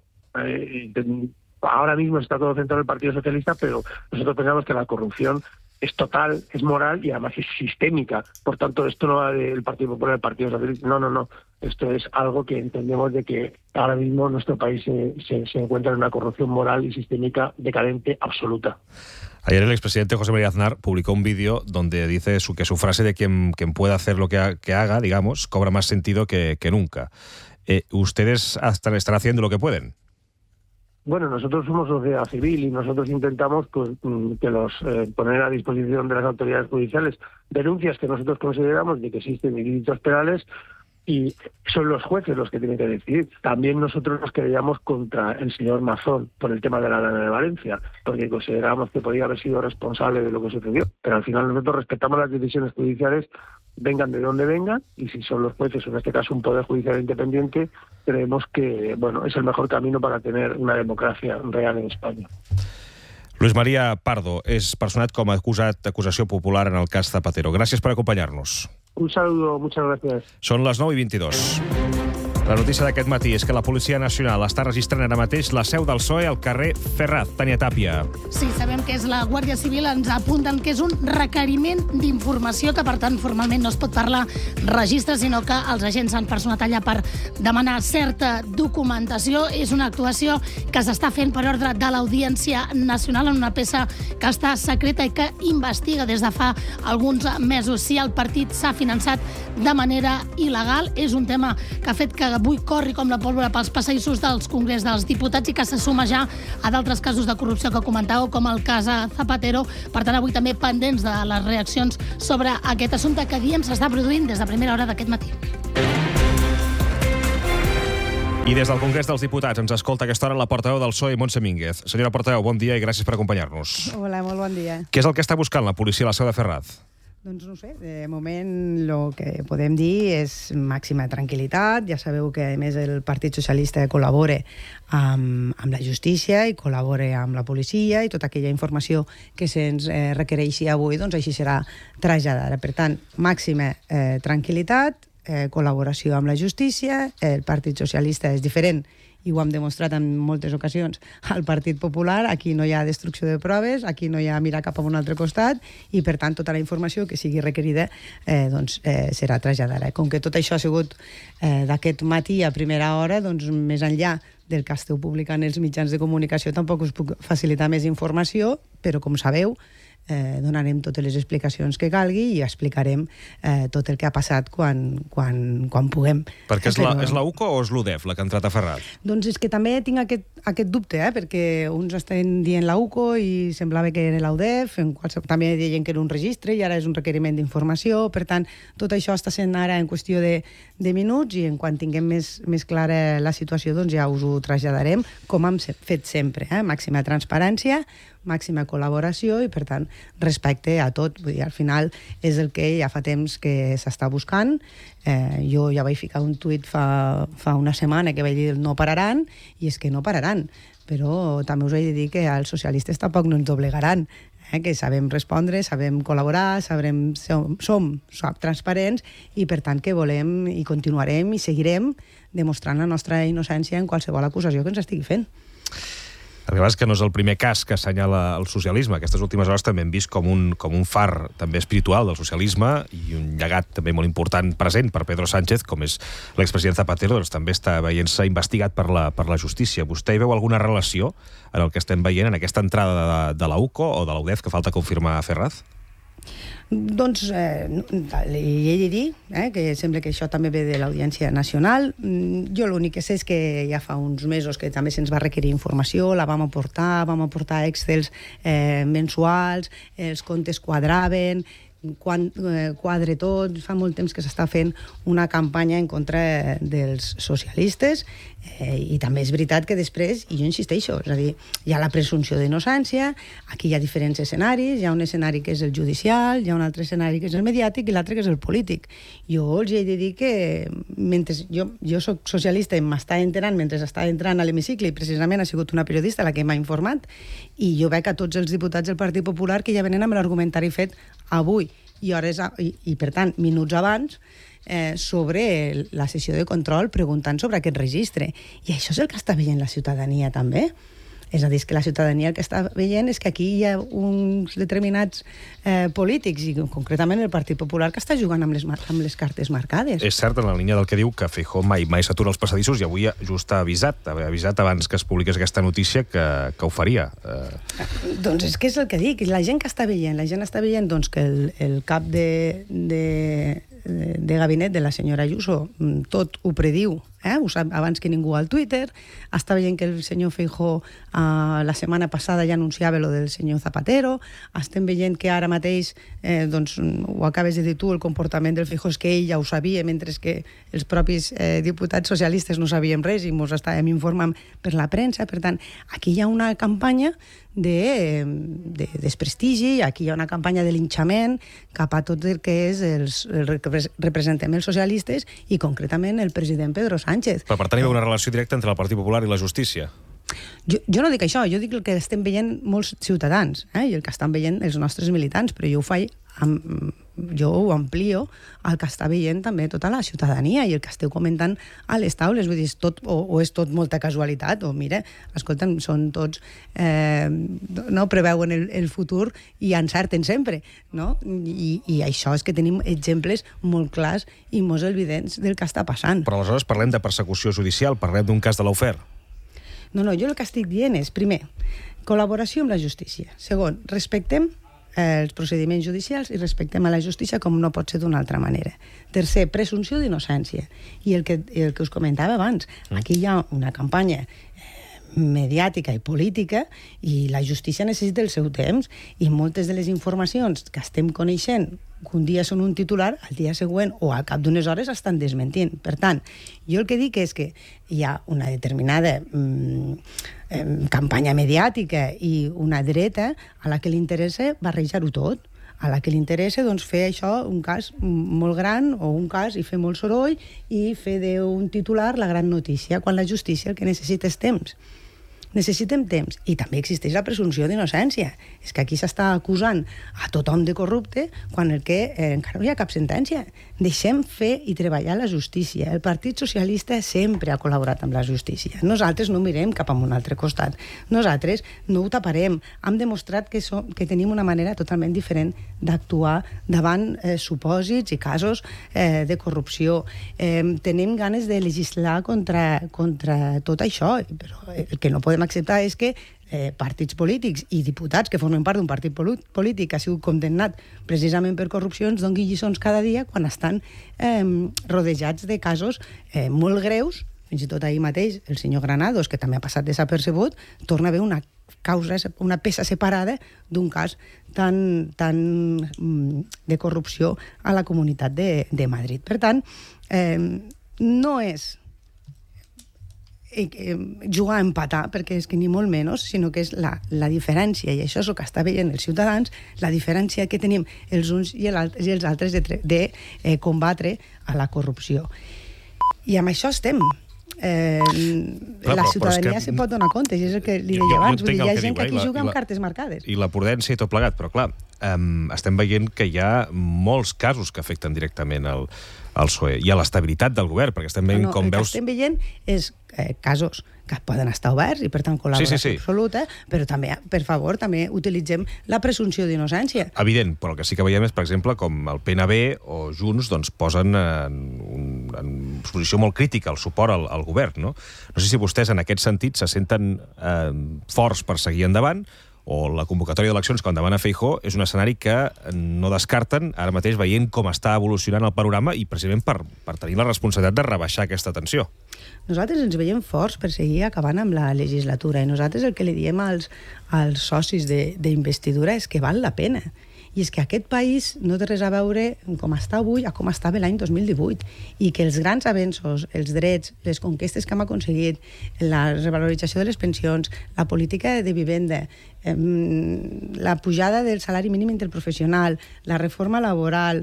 [SPEAKER 19] ahora mismo está todo centrado en el Partido Socialista, pero nosotros pensamos que la corrupción es total, es moral y además es sistémica. Por tanto, esto no va del Partido Popular al Partido Socialista. No. Esto es algo que entendemos de que ahora mismo nuestro país se encuentra en una corrupción moral y sistémica decadente absoluta.
[SPEAKER 2] Ayer el expresidente José María Aznar publicó un vídeo donde dice que su frase de quien pueda hacer lo que haga, digamos, cobra más sentido que nunca. ¿Ustedes están haciendo lo que pueden?
[SPEAKER 19] Bueno, nosotros somos sociedad civil y nosotros intentamos que poner a disposición de las autoridades judiciales denuncias que nosotros consideramos de que existen ilícitos penales, y son los jueces los que tienen que decidir. También nosotros nos querellamos contra el señor Mazón por el tema de la Lana de Valencia, porque consideramos que podía haber sido responsable de lo que sucedió. Pero al final nosotros respetamos las decisiones judiciales vengan de donde vengan, y si son los jueces, en este caso un poder judicial independiente, creemos que es el mejor camino para tener una democracia real en España.
[SPEAKER 2] Luis María Pardo és personat com a acusació popular en el cas Zapatero. Gràcies per acompanyar-nos.
[SPEAKER 19] Un saludo, muchas gracias.
[SPEAKER 2] Són les 9:22. La notícia d'aquest matí és que la Policia Nacional està registrant ara mateix la seu del PSOE al carrer Ferraz. Tània Tàpia.
[SPEAKER 14] Sí, sabem que és la Guàrdia Civil, ens apunten que és un requeriment d'informació, que per tant formalment no es pot parlar registre, sinó que els agents s'han personat allà per demanar certa documentació. És una actuació que s'està fent per ordre de l'Audiència Nacional en una peça que està secreta i que investiga des de fa alguns mesos si el partit s'ha finançat de manera il·legal. És un tema que ha fet que avui corri com la pólvora pels passadissos dels Congrés dels Diputats i que se suma ja a d'altres casos de corrupció que comentàveu, com el cas Zapatero. Per tant, avui també pendents de les reaccions sobre aquest assumpte que diem s'està produint des de primera hora d'aquest matí.
[SPEAKER 2] I des del Congrés dels Diputats ens escolta a aquesta hora la portaveu del PSOE, Montse Mínguez. Senyora portaveu, bon dia i gràcies per acompanyar-nos.
[SPEAKER 20] Hola, molt bon dia.
[SPEAKER 2] Què és el que està buscant la policia a la seu de Ferraz?
[SPEAKER 20] Doncs no sé, de moment el que podem dir és màxima tranquil·litat. Ja sabeu que, a més, el Partit Socialista col·labora amb la justícia i col·labora amb la policia i tota aquella informació que se'ns requereixi avui, doncs així serà traslladada. Per tant, màxima tranquil·litat, col·laboració amb la justícia. El Partit Socialista és diferent, i ho hem demostrat en moltes ocasions, al Partit Popular. Aquí no hi ha destrucció de proves, aquí no hi ha mirar cap a un altre costat, i per tant tota la informació que sigui requerida serà traslladada. Com que tot això ha sigut d'aquest matí a primera hora, doncs més enllà del que esteu publicant els mitjans de comunicació tampoc us puc facilitar més informació, però com sabeu donarem totes les explicacions que calgui i explicarem tot el que ha passat quan puguem.
[SPEAKER 2] Perquè és la UCO o és l'UDEF la que ha entrat a Ferraz?
[SPEAKER 20] Doncs és que també tinc aquest dubte, perquè uns estan dient la UCO i semblava que era l'UDEF, també deien que era un registre i ara és un requeriment d'informació. Per tant, tot això està sent ara en qüestió de minuts, i en quan tinguem més clara la situació doncs ja us ho traslladarem, com hem fet sempre, màxima transparència, màxima col·laboració i, per tant, respecte a tot. Vull dir, al final és el que ja fa temps que s'està buscant. Jo ja vaig ficar un tuit fa una setmana que vaig dir no pararan, i és que no pararan. Però també us he de dir que els socialistes tampoc no ens doblegaran, que sabem respondre, sabem col·laborar, som transparents, i per tant que volem i continuarem i seguirem demostrant la nostra innocència en qualsevol acusació que ens estigui fent.
[SPEAKER 2] El que passa és que no és el primer cas que assenyala el socialisme. Aquestes últimes hores també hem vist com un far també espiritual del socialisme i un llegat també molt important present per Pedro Sánchez, com és l'expresident Zapatero, doncs també està veient-se investigat per la justícia. Vostè hi veu alguna relació en el que estem veient, en aquesta entrada de la UCO o de la UDEF que falta confirmar a Ferraz?
[SPEAKER 20] Doncs li he de dir que sembla que això també ve de l'Audiència Nacional. Jo l'únic que sé és que ja fa uns mesos que també se'ns va requerir informació, la vam aportar excels mensuals, els comptes quadraven, quadre tot. Fa molt temps que s'està fent una campanya en contra dels socialistes, i també és veritat que després, i jo insisteixo, és a dir, hi ha la presumpció d'innocència, aquí hi ha diferents escenaris, hi ha un escenari que és el judicial, hi ha un altre escenari que és el mediàtic i l'altre que és el polític. Jo els he de dir que mentre jo soc socialista i m'està enterant mentre està entrant a l'hemicicle, i precisament ha sigut una periodista la que m'ha informat, i jo veig a tots els diputats del Partit Popular que ja venen amb l'argumentari fet avui i per tant, minuts abans, sobre la sessió de control preguntant sobre aquest registre. I això és el que està veient la ciutadania també. És a dir, que la ciutadania el que està veient és que aquí hi ha uns determinats polítics, i concretament el Partit Popular, que està jugant amb les cartes marcades.
[SPEAKER 2] És cert, en la línia del que diu, que Feijóo mai s'atura als passadissos, i avui just ha avisat abans que es publiqués aquesta notícia que ho faria.
[SPEAKER 20] Doncs és que és el que dic, la gent que està veient, doncs, que el cap de gabinet de la senyora Ayuso tot ho prediu, ho sap abans que ningú al Twitter. Està veient que el senyor Feijóo la setmana passada ja anunciava lo del senyor Zapatero. Estem veient que ara mateix, doncs ho acabes de dir tu, el comportament del Feijóo és que ell ja ho sabia, mentre que els propis diputats socialistes no sabíem res i ens estàvem informant per la premsa. Per tant, aquí hi ha una campanya de desprestigi. Aquí hi ha una campanya de linxament cap a tot el que és representem els socialistes i concretament el president Pedro Sánchez.
[SPEAKER 2] Però per tant hi ha una relació directa entre el Partit Popular i la justícia.
[SPEAKER 20] Jo no dic això, jo dic el que estem veient molts ciutadans i el que estan veient els nostres militants, però jo ho amplio al que està veient també tota la ciutadania i el que esteu comentant a les taules, vull dir, és tot molta casualitat, o mira, escolta'm, són tots, no preveuen el futur i encerten sempre, no? I això és que tenim exemples molt clars i molt evidents del que està passant.
[SPEAKER 2] Però aleshores parlem de persecució judicial, parlem d'un cas de Lawfare.
[SPEAKER 20] No, jo el que estic dient és, primer, col·laboració amb la justícia. Segon, respectem els procediments judicials i respectem a la justícia com no pot ser d'una altra manera. Tercer, presumpció d'innocència. I el que us comentava abans, aquí hi ha una campanya mediàtica i política i la justícia necessita el seu temps i moltes de les informacions que estem coneixent que un dia són un titular, al dia següent o al cap d'unes hores estan desmentint. Per tant, jo el que dic és que hi ha una determinada campanya mediàtica i una dreta a la que li interessa barrejar-ho tot, a la que li interessa fer això un cas molt gran o un cas i fer molt soroll i fer d'un titular la gran notícia, quan la justícia el que necessita és temps. Necessitem temps. I també existeix la presumpció d'innocència. És que aquí s'està acusant a tothom de corrupte quan encara no hi ha cap sentència. Deixem fer i treballar la justícia. El Partit Socialista sempre ha col·laborat amb la justícia. Nosaltres no mirem cap a un altre costat. Nosaltres no ho taparem. Hem demostrat que tenim una manera totalment diferent d'actuar davant supòsits i casos de corrupció. Tenim ganes de legislar contra tot això, però el que no podem acceptar és que partits polítics i diputats que formen part d'un partit polític que ha sigut condemnat precisament per corrupció ens doni lliçons cada dia quan estan rodejats de casos molt greus. Fins i tot ahir mateix el senyor Granados, que també ha passat desapercebut, torna a haver una peça separada d'un cas tan de corrupció a la Comunitat de Madrid. Per tant, no és jugar a empatar, perquè és que ni molt menys, sinó que és la diferència, i això és el que està veient els ciutadans, la diferència que tenim els uns i els altres de combatre a la corrupció. I amb això estem. La ciutadania se pot donar compte, i és el que li deia abans, hi ha gent que aquí juga amb cartes marcades.
[SPEAKER 2] I la prudència i tot plegat, però clar, estem veient que hi ha molts casos que afecten directament al PSOE i a l'estabilitat del govern, perquè estem veient com veus...
[SPEAKER 20] El que estem veient és casos que poden estar oberts i per tant col·laboració absoluta, però també, per favor, també utilitzem la presumpció d'innocència.
[SPEAKER 2] Evident, però el que sí que veiem és, per exemple, com el PNB o Junts posen en posició molt crítica el suport al govern, no? No sé si vostès en aquest sentit se senten forts per seguir endavant, o la convocatòria d'eleccions quan demana Feijóo és un escenari que no descarten ara mateix veient com està evolucionant el panorama i precisament per tenir la responsabilitat de rebaixar aquesta tensió.
[SPEAKER 20] Nosaltres ens veiem forts per seguir acabant amb la legislatura i nosaltres el que li diem als socis d'investidura és que val la pena. I és que aquest país no té res a veure com està avui a com estava l'any 2018 i que els grans avenços, els drets, les conquestes que hem aconseguit, la revalorització de les pensions, la política de vivenda, la pujada del salari mínim interprofessional, la reforma laboral,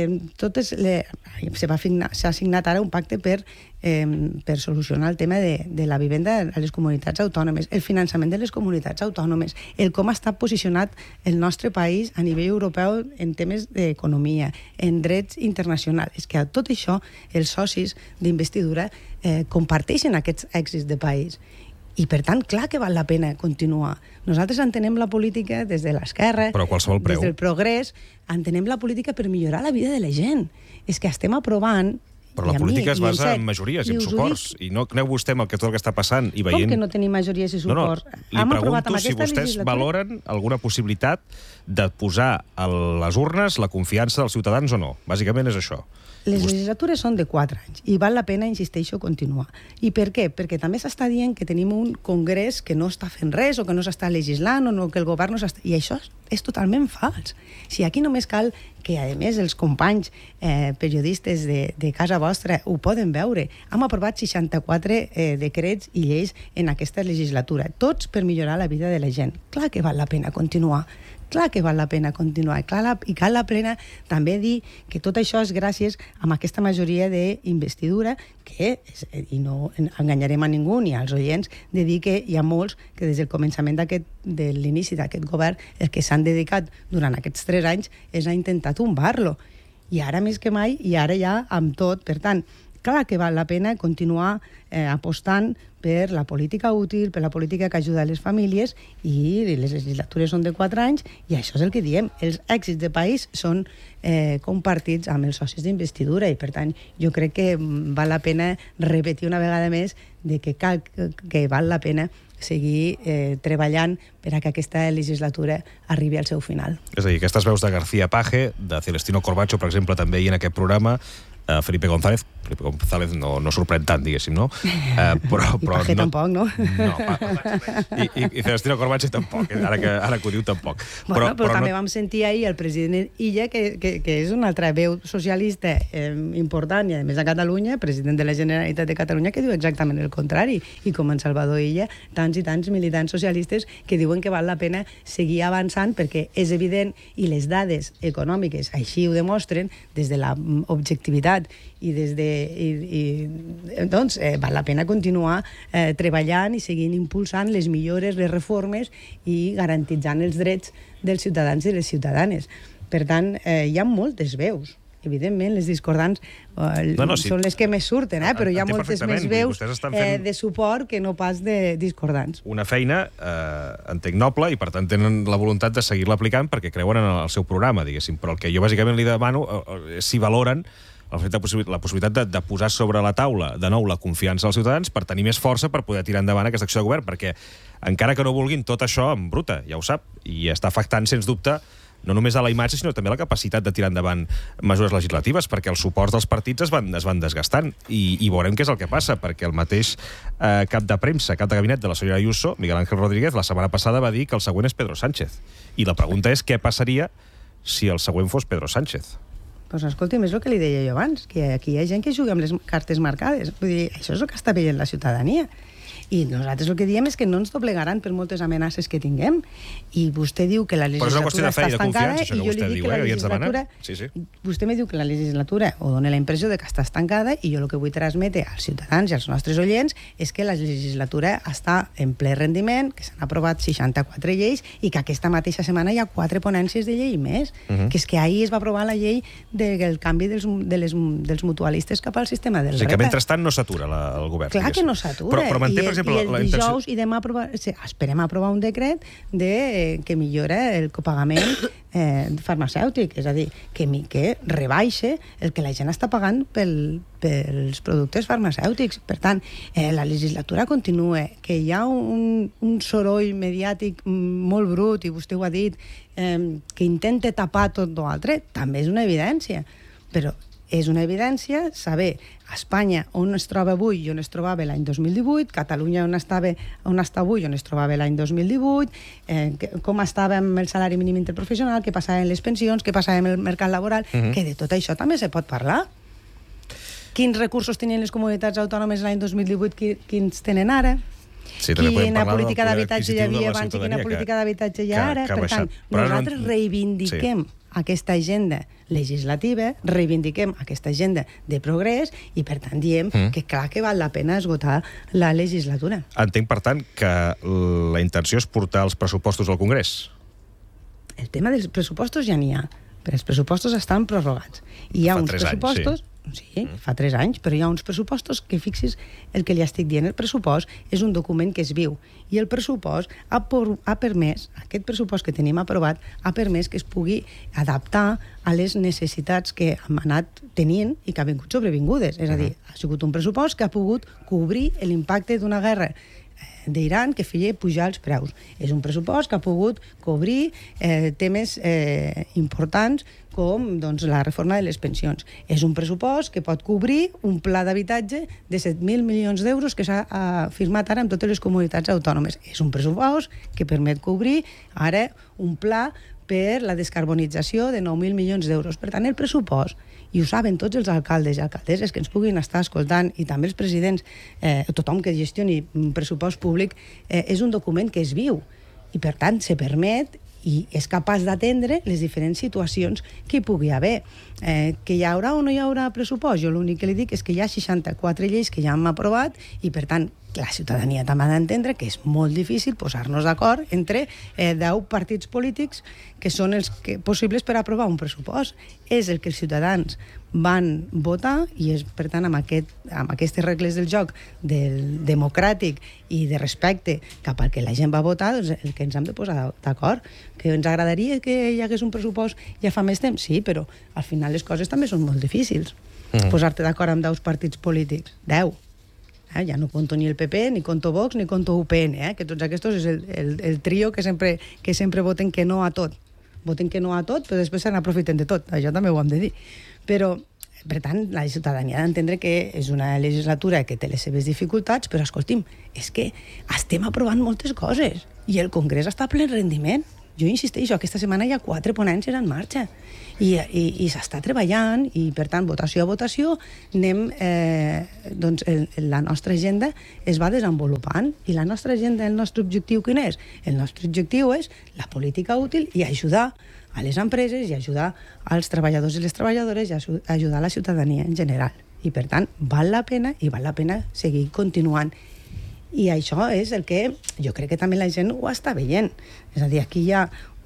[SPEAKER 20] s'ha signat ara un pacte per solucionar el tema de la vivenda a les comunitats autònomes, el finançament de les comunitats autònomes, el com està posicionat el nostre país a nivell europeu en temes d'economia, en drets internacionals. És que a tot això els socis d'investidura comparteixen aquests èxits de país. I, per tant, clar que val la pena continuar. Nosaltres entenem la política des de l'esquerra, des del progrés, entenem la política per millorar la vida de la gent. És que estem aprovant...
[SPEAKER 2] Però la política es basa en majories i en suports. I no creu vostè amb tot el que està passant i veient...
[SPEAKER 20] Com que no tenim majories i suports?
[SPEAKER 2] Li pregunto si vostès valoren alguna possibilitat de posar a les urnes la confiança dels ciutadans o no. Bàsicament és això.
[SPEAKER 20] Les legislatures són de 4 anys i val la pena, insisteixo, continuar. I per què? Perquè també s'està dient que tenim un congrés que no està fent res o que no s'està legislant o que el govern no s'està... I això és totalment fals. Si aquí només cal que, a més, els companys periodistes de casa vostra ho poden veure. Hem aprovat 64 decrets i lleis en aquesta legislatura, tots per millorar la vida de la gent. Clar que val la pena continuar. Clar que val la pena continuar. I cal la pena també dir que tot això és gràcies a aquesta majoria d'investidura que, i no enganyarem a ningú ni als oients, de dir que hi ha molts que des del començament de l'inici d'aquest govern el que s'han dedicat durant aquests 3 anys és a intentar tombar-lo. I ara més que mai, i ara ja amb tot. Per tant, clar que val la pena continuar apostant per la política útil, per la política que ajuda a les famílies, i les legislatures són de 4 anys, i això és el que diem. Els èxits de país són compartits amb els socis d'investidura, i per tant jo crec que val la pena repetir una vegada més de que val la pena seguir treballant per a que aquesta legislatura arribi al seu final.
[SPEAKER 2] És a dir, aquestes veus de García Paje, de Celestino Corbacho, per exemple, també hi en aquest programa, Felipe González no sorprèn tant, diguéssim, no?
[SPEAKER 20] Però I Paje tampoc, no?
[SPEAKER 2] No, i Celestino Corbacho tampoc, ara que ho diu tampoc.
[SPEAKER 20] Però també vam sentir ahir el president Illa, que és una altra veu socialista important, i a més a Catalunya, president de la Generalitat de Catalunya, que diu exactament el contrari, i com en Salvador Illa, tants i tants militants socialistes que diuen que val la pena seguir avançant, perquè és evident, i les dades econòmiques així ho demostren, des de l'objectivitat i des de... doncs val la pena continuar treballant i seguint impulsant les millores, les reformes i garantitzant els drets dels ciutadans i les ciutadanes. Per tant, hi ha moltes veus. Evidentment, les discordants són les que més surten, però hi ha moltes més veus de suport que no pas de discordants.
[SPEAKER 2] Una feina, entenc, noble, i per tant tenen la voluntat de seguir-la aplicant perquè creuen en el seu programa, diguéssim. Però el que jo bàsicament li demano és si valoren la possibilitat de posar sobre la taula de nou la confiança als ciutadans per tenir més força per poder tirar endavant aquesta acció de govern, perquè encara que no vulguin, tot això embruta, ja ho sap, i està afectant, sens dubte, no només a la imatge, sinó també a la capacitat de tirar endavant mesures legislatives, perquè els suports dels partits es van desgastant, i veurem què és el que passa, perquè el mateix cap de premsa, cap de gabinet de la senyora Ayuso, Miguel Ángel Rodríguez, la setmana passada va dir que el següent és Pedro Sánchez. I la pregunta és què passaria si el següent fos Pedro Sánchez.
[SPEAKER 20] Doncs escolti'm, és el que li deia jo abans, que aquí hi ha gent que juga amb les cartes marcades. Vull dir, això és el que està veient la ciutadania. I nosaltres el que diem és que no ens doblegaran per moltes amenaces que tinguem. I vostè diu que la legislatura està estancada i jo li dic que la legislatura... Vostè me diu que la legislatura o dona la impressió de que està estancada, i jo el que vull transmetre als ciutadans i als nostres oients és que la legislatura està en ple rendiment, que s'han aprovat 64 lleis i que aquesta mateixa setmana hi ha 4 ponències de llei més. Que és que ahir es va aprovar la llei del canvi dels mutualistes cap al sistema del
[SPEAKER 2] REPA. Que mentrestant no s'atura el govern.
[SPEAKER 20] Clar que no s'atura.
[SPEAKER 2] Però manté, per exemple,
[SPEAKER 20] el dijous i demà esperem aprovar un decret que millora el copagament farmacèutic, és a dir, que rebaixa el que la gent està pagant pels productes farmacèutics. Per tant, la legislatura continua, que hi ha un soroll mediàtic molt brut, i vostè ho ha dit, que intenta tapar tot l'altre, també és una evidència. Però és una evidència saber a Espanya on es troba avui i on es trobava l'any 2018, Catalunya on està avui i on es trobava l'any 2018, com estava amb el salari mínim interprofessional, què passava amb les pensions, què passava amb el mercat laboral, que de tot això també se pot parlar. Quins recursos tenien les comunitats autònomes l'any 2018, quins tenen ara? Quina política d'habitatge hi havia abans i quina política d'habitatge hi ha ara? Per tant, nosaltres reivindiquem aquesta agenda legislativa, reivindiquem aquesta agenda de progrés, i per tant diem que clar que val la pena esgotar la legislatura.
[SPEAKER 2] Entenc, per tant, que la intenció és portar els pressupostos al Congrés.
[SPEAKER 20] El tema dels pressupostos ja n'hi ha, però els pressupostos estan prorrogats. Hi ha uns pressupostos... Sí, fa 3 anys, però hi ha uns pressupostos que, fixis el que li estic dient, el pressupost és un document que es viu, i el pressupost ha permès, aquest pressupost que tenim aprovat, ha permès que es pugui adaptar a les necessitats que hem anat tenint i que han vingut sobrevingudes. És a dir, ha sigut un pressupost que ha pogut cobrir l'impacte d'una guerra d'Iran que feia pujar els preus. És un pressupost que ha pogut cobrir temes importants com la reforma de les pensions. És un pressupost que pot cobrir un pla d'habitatge de 7.000 milions d'euros que s'ha firmat ara amb totes les comunitats autònomes. És un pressupost que permet cobrir ara un pla per la descarbonització de 9.000 milions d'euros. Per tant, el pressupost, i ho saben tots els alcaldes i alcaldesses que ens puguin estar escoltant, i també els presidents, tothom que gestioni un pressupost públic, és un document que és viu. I, per tant, se permet i és capaç d'atendre les diferents situacions que hi pugui haver. Que hi haurà o no hi haurà pressupost? Jo l'únic que li dic és que hi ha 64 lleis que ja hem aprovat i, per tant, la ciutadania també ha d'entendre que és molt difícil posar-nos d'acord entre 10 partits polítics que són els possibles per aprovar un pressupost. És el que els ciutadans van votar i és, per tant, amb aquestes regles del joc democràtic i de respecte cap al que la gent va votar, doncs el que ens hem de posar d'acord. Que ens agradaria que hi hagués un pressupost ja fa més temps? Sí, però al final les coses també són molt difícils. Posar-te d'acord amb 10 partits polítics. 10. Ja no conto ni el PP, ni conto Vox, ni conto UPN, que tots aquests és el trio que sempre voten que no a tot. Voten que no a tot, però després se n'aprofiten de tot. Això també ho hem de dir. Però, per tant, la ciutadania ha d'entendre que és una legislatura que té les seves dificultats, però, escolti'm, és que estem aprovant moltes coses i el Congrés està a ple rendiment. Jo insisteixo, aquesta setmana hi ha 4 ponències en marxa i s'està treballant i, per tant, votació a votació, la nostra agenda es va desenvolupant i la nostra agenda, el nostre objectiu quin és? El nostre objectiu és la política útil i ajudar a les empreses i ajudar als treballadors i les treballadores i ajudar a la ciutadania en general. I, per tant, val la pena seguir continuant. I això és el que jo crec que també la gent ho està veient. És a dir, aquí hi ha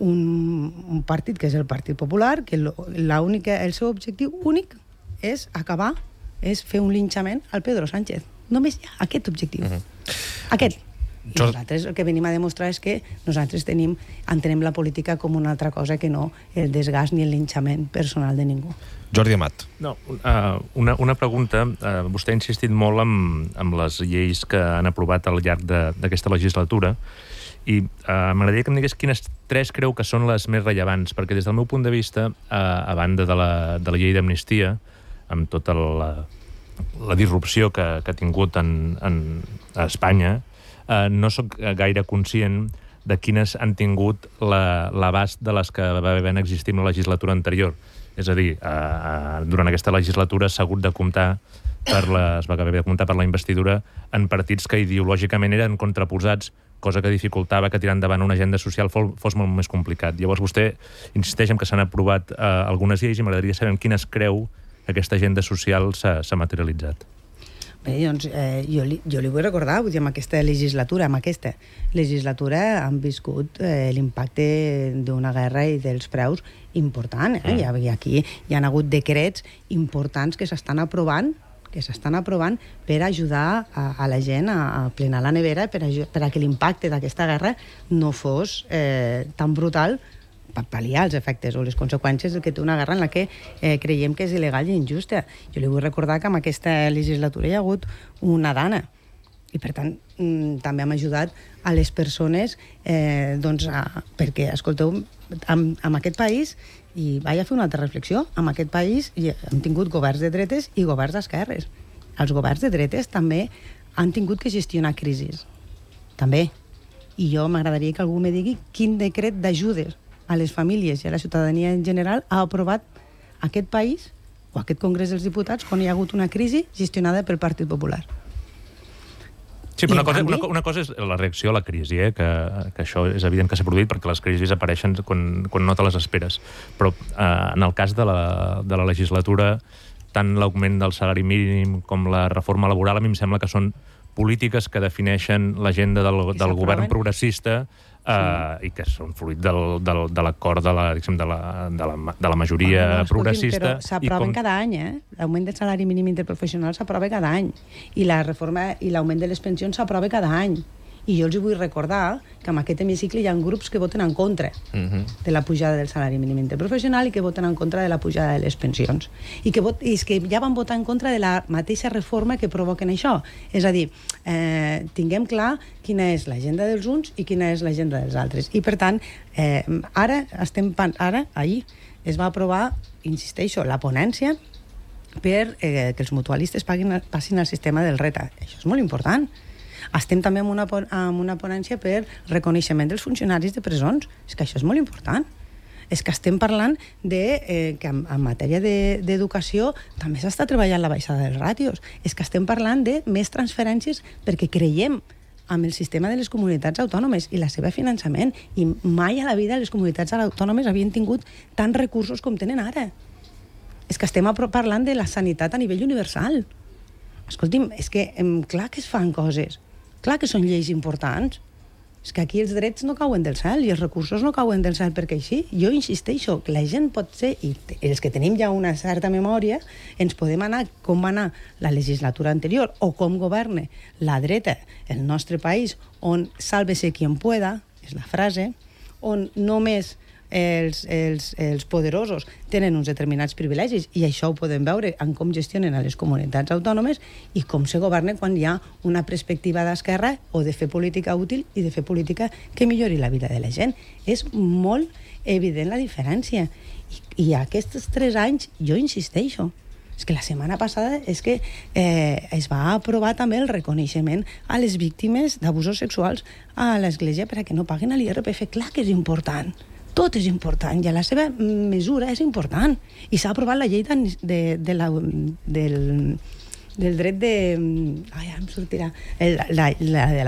[SPEAKER 20] un partit que és el Partit Popular, que el seu objectiu únic és fer un linxament al Pedro Sánchez. Només hi ha aquest objectiu. Aquest. I nosaltres el que venim a demostrar és que nosaltres entenem la política com una altra cosa que no el desgast ni el linxament personal de ningú.
[SPEAKER 2] Jordi Amat.
[SPEAKER 17] No, una pregunta. Vostè ha insistit molt amb les lleis que han aprovat al llarg d'aquesta legislatura i m'agradaria que em digués quines 3 creu que són les més rellevants, perquè des del meu punt de vista, a banda de la llei d'amnistia, amb tota la disrupció que ha tingut a Espanya, no sóc gaire conscient de quines han tingut l'abast de les que va haver existit en la legislatura anterior. És a dir, durant aquesta legislatura s'ha hagut de comptar es va haver de comptar per la investidura en partits que ideològicament eren contraposats, cosa que dificultava que tirar endavant una agenda social fos molt més complicat. Llavors vostè insisteix en que s'han aprovat algunes lleis i m'agradaria saber en quines creu que aquesta agenda social s'ha materialitzat.
[SPEAKER 20] Bé, doncs, jo li vull recordar, amb aquesta legislatura han viscut l'impacte d'una guerra i dels preus important. I aquí hi ha hagut decrets importants que s'estan aprovant per ajudar a la gent a plenar la nevera per a que l'impacte d'aquesta guerra no fos tan brutal per pal·liar els efectes o les conseqüències que té una guerra en la que creiem que és il·legal i injusta. Jo li vull recordar que en aquesta legislatura hi ha hagut una dana i, per tant, també hem ajudat a les persones perquè, escolteu, en aquest país, i vaig a fer una altra reflexió, en aquest país hem tingut governs de dretes i governs d'esquerres. Els governs de dretes també han tingut que gestionar crisis. També. I jo m'agradaria que algú me digui quin decret d'ajudes a les famílies i a la ciutadania en general ha aprovat aquest país o aquest Congrés dels Diputats quan hi ha hagut una crisi gestionada pel Partit Popular.
[SPEAKER 17] Sí, però una cosa és la reacció a la crisi, que això és evident que s'ha produït perquè les crisis apareixen quan no te les esperes. Però en el cas de la legislatura, tant l'augment del salari mínim com la reforma laboral, a mi em sembla que són polítiques que defineixen l'agenda del govern progressista i que són fruit de l'acord de la majoria progressista.
[SPEAKER 20] Però s'aproven cada any, L'augment del salari mínim interprofessional s'aprova cada any. I la reforma i l'augment de les pensions s'aprova cada any. I jo els vull recordar que en aquest hemicicle hi ha grups que voten en contra de la pujada del salari mínim interprofessional i que voten en contra de la pujada de les pensions. I és que ja van votar en contra de la mateixa reforma que provoquen això. És a dir, tinguem clar quina és l'agenda dels uns i quina és l'agenda dels altres. I, per tant, ahir es va aprovar, insisteixo, la ponència per que els mutualistes passin al sistema del RETA. Això és molt important. Estem també amb una ponència per reconeixement dels funcionaris de presons. És que això és molt important. És que estem parlant que en matèria d'educació també s'està treballant la baixada dels ràtios. És que estem parlant de més transferències perquè creiem amb el sistema de les comunitats autònomes i la seva finançament. I mai a la vida les comunitats autònomes havien tingut tants recursos com tenen ara. És que estem parlant de la sanitat a nivell universal. Escolti'm, és que clar que es fan coses. Clar que són lleis importants. És que aquí els drets no cauen del cel i els recursos no cauen del cel perquè així. Jo insisteixo que la gent pot ser, i els que tenim ja una certa memòria, ens podem anar com va anar la legislatura anterior o com governa la dreta el nostre país, on sálvese quien pueda, és la frase, on només els poderosos tenen uns determinats privilegis i això ho podem veure en com gestionen a les comunitats autònomes i com se governa quan hi ha una perspectiva d'esquerra o de fer política útil i de fer política que millori la vida de la gent. És molt evident la diferència. I aquests 3 anys, jo insisteixo, és que la setmana passada és que es va aprovar també el reconeixement a les víctimes d'abusos sexuals a l'Església perquè no paguen l'IRPF. Clar que és important. Tot és important i a la seva mesura és important. I s'ha aprovat la llei del dret de... Ai, em sortirà. La de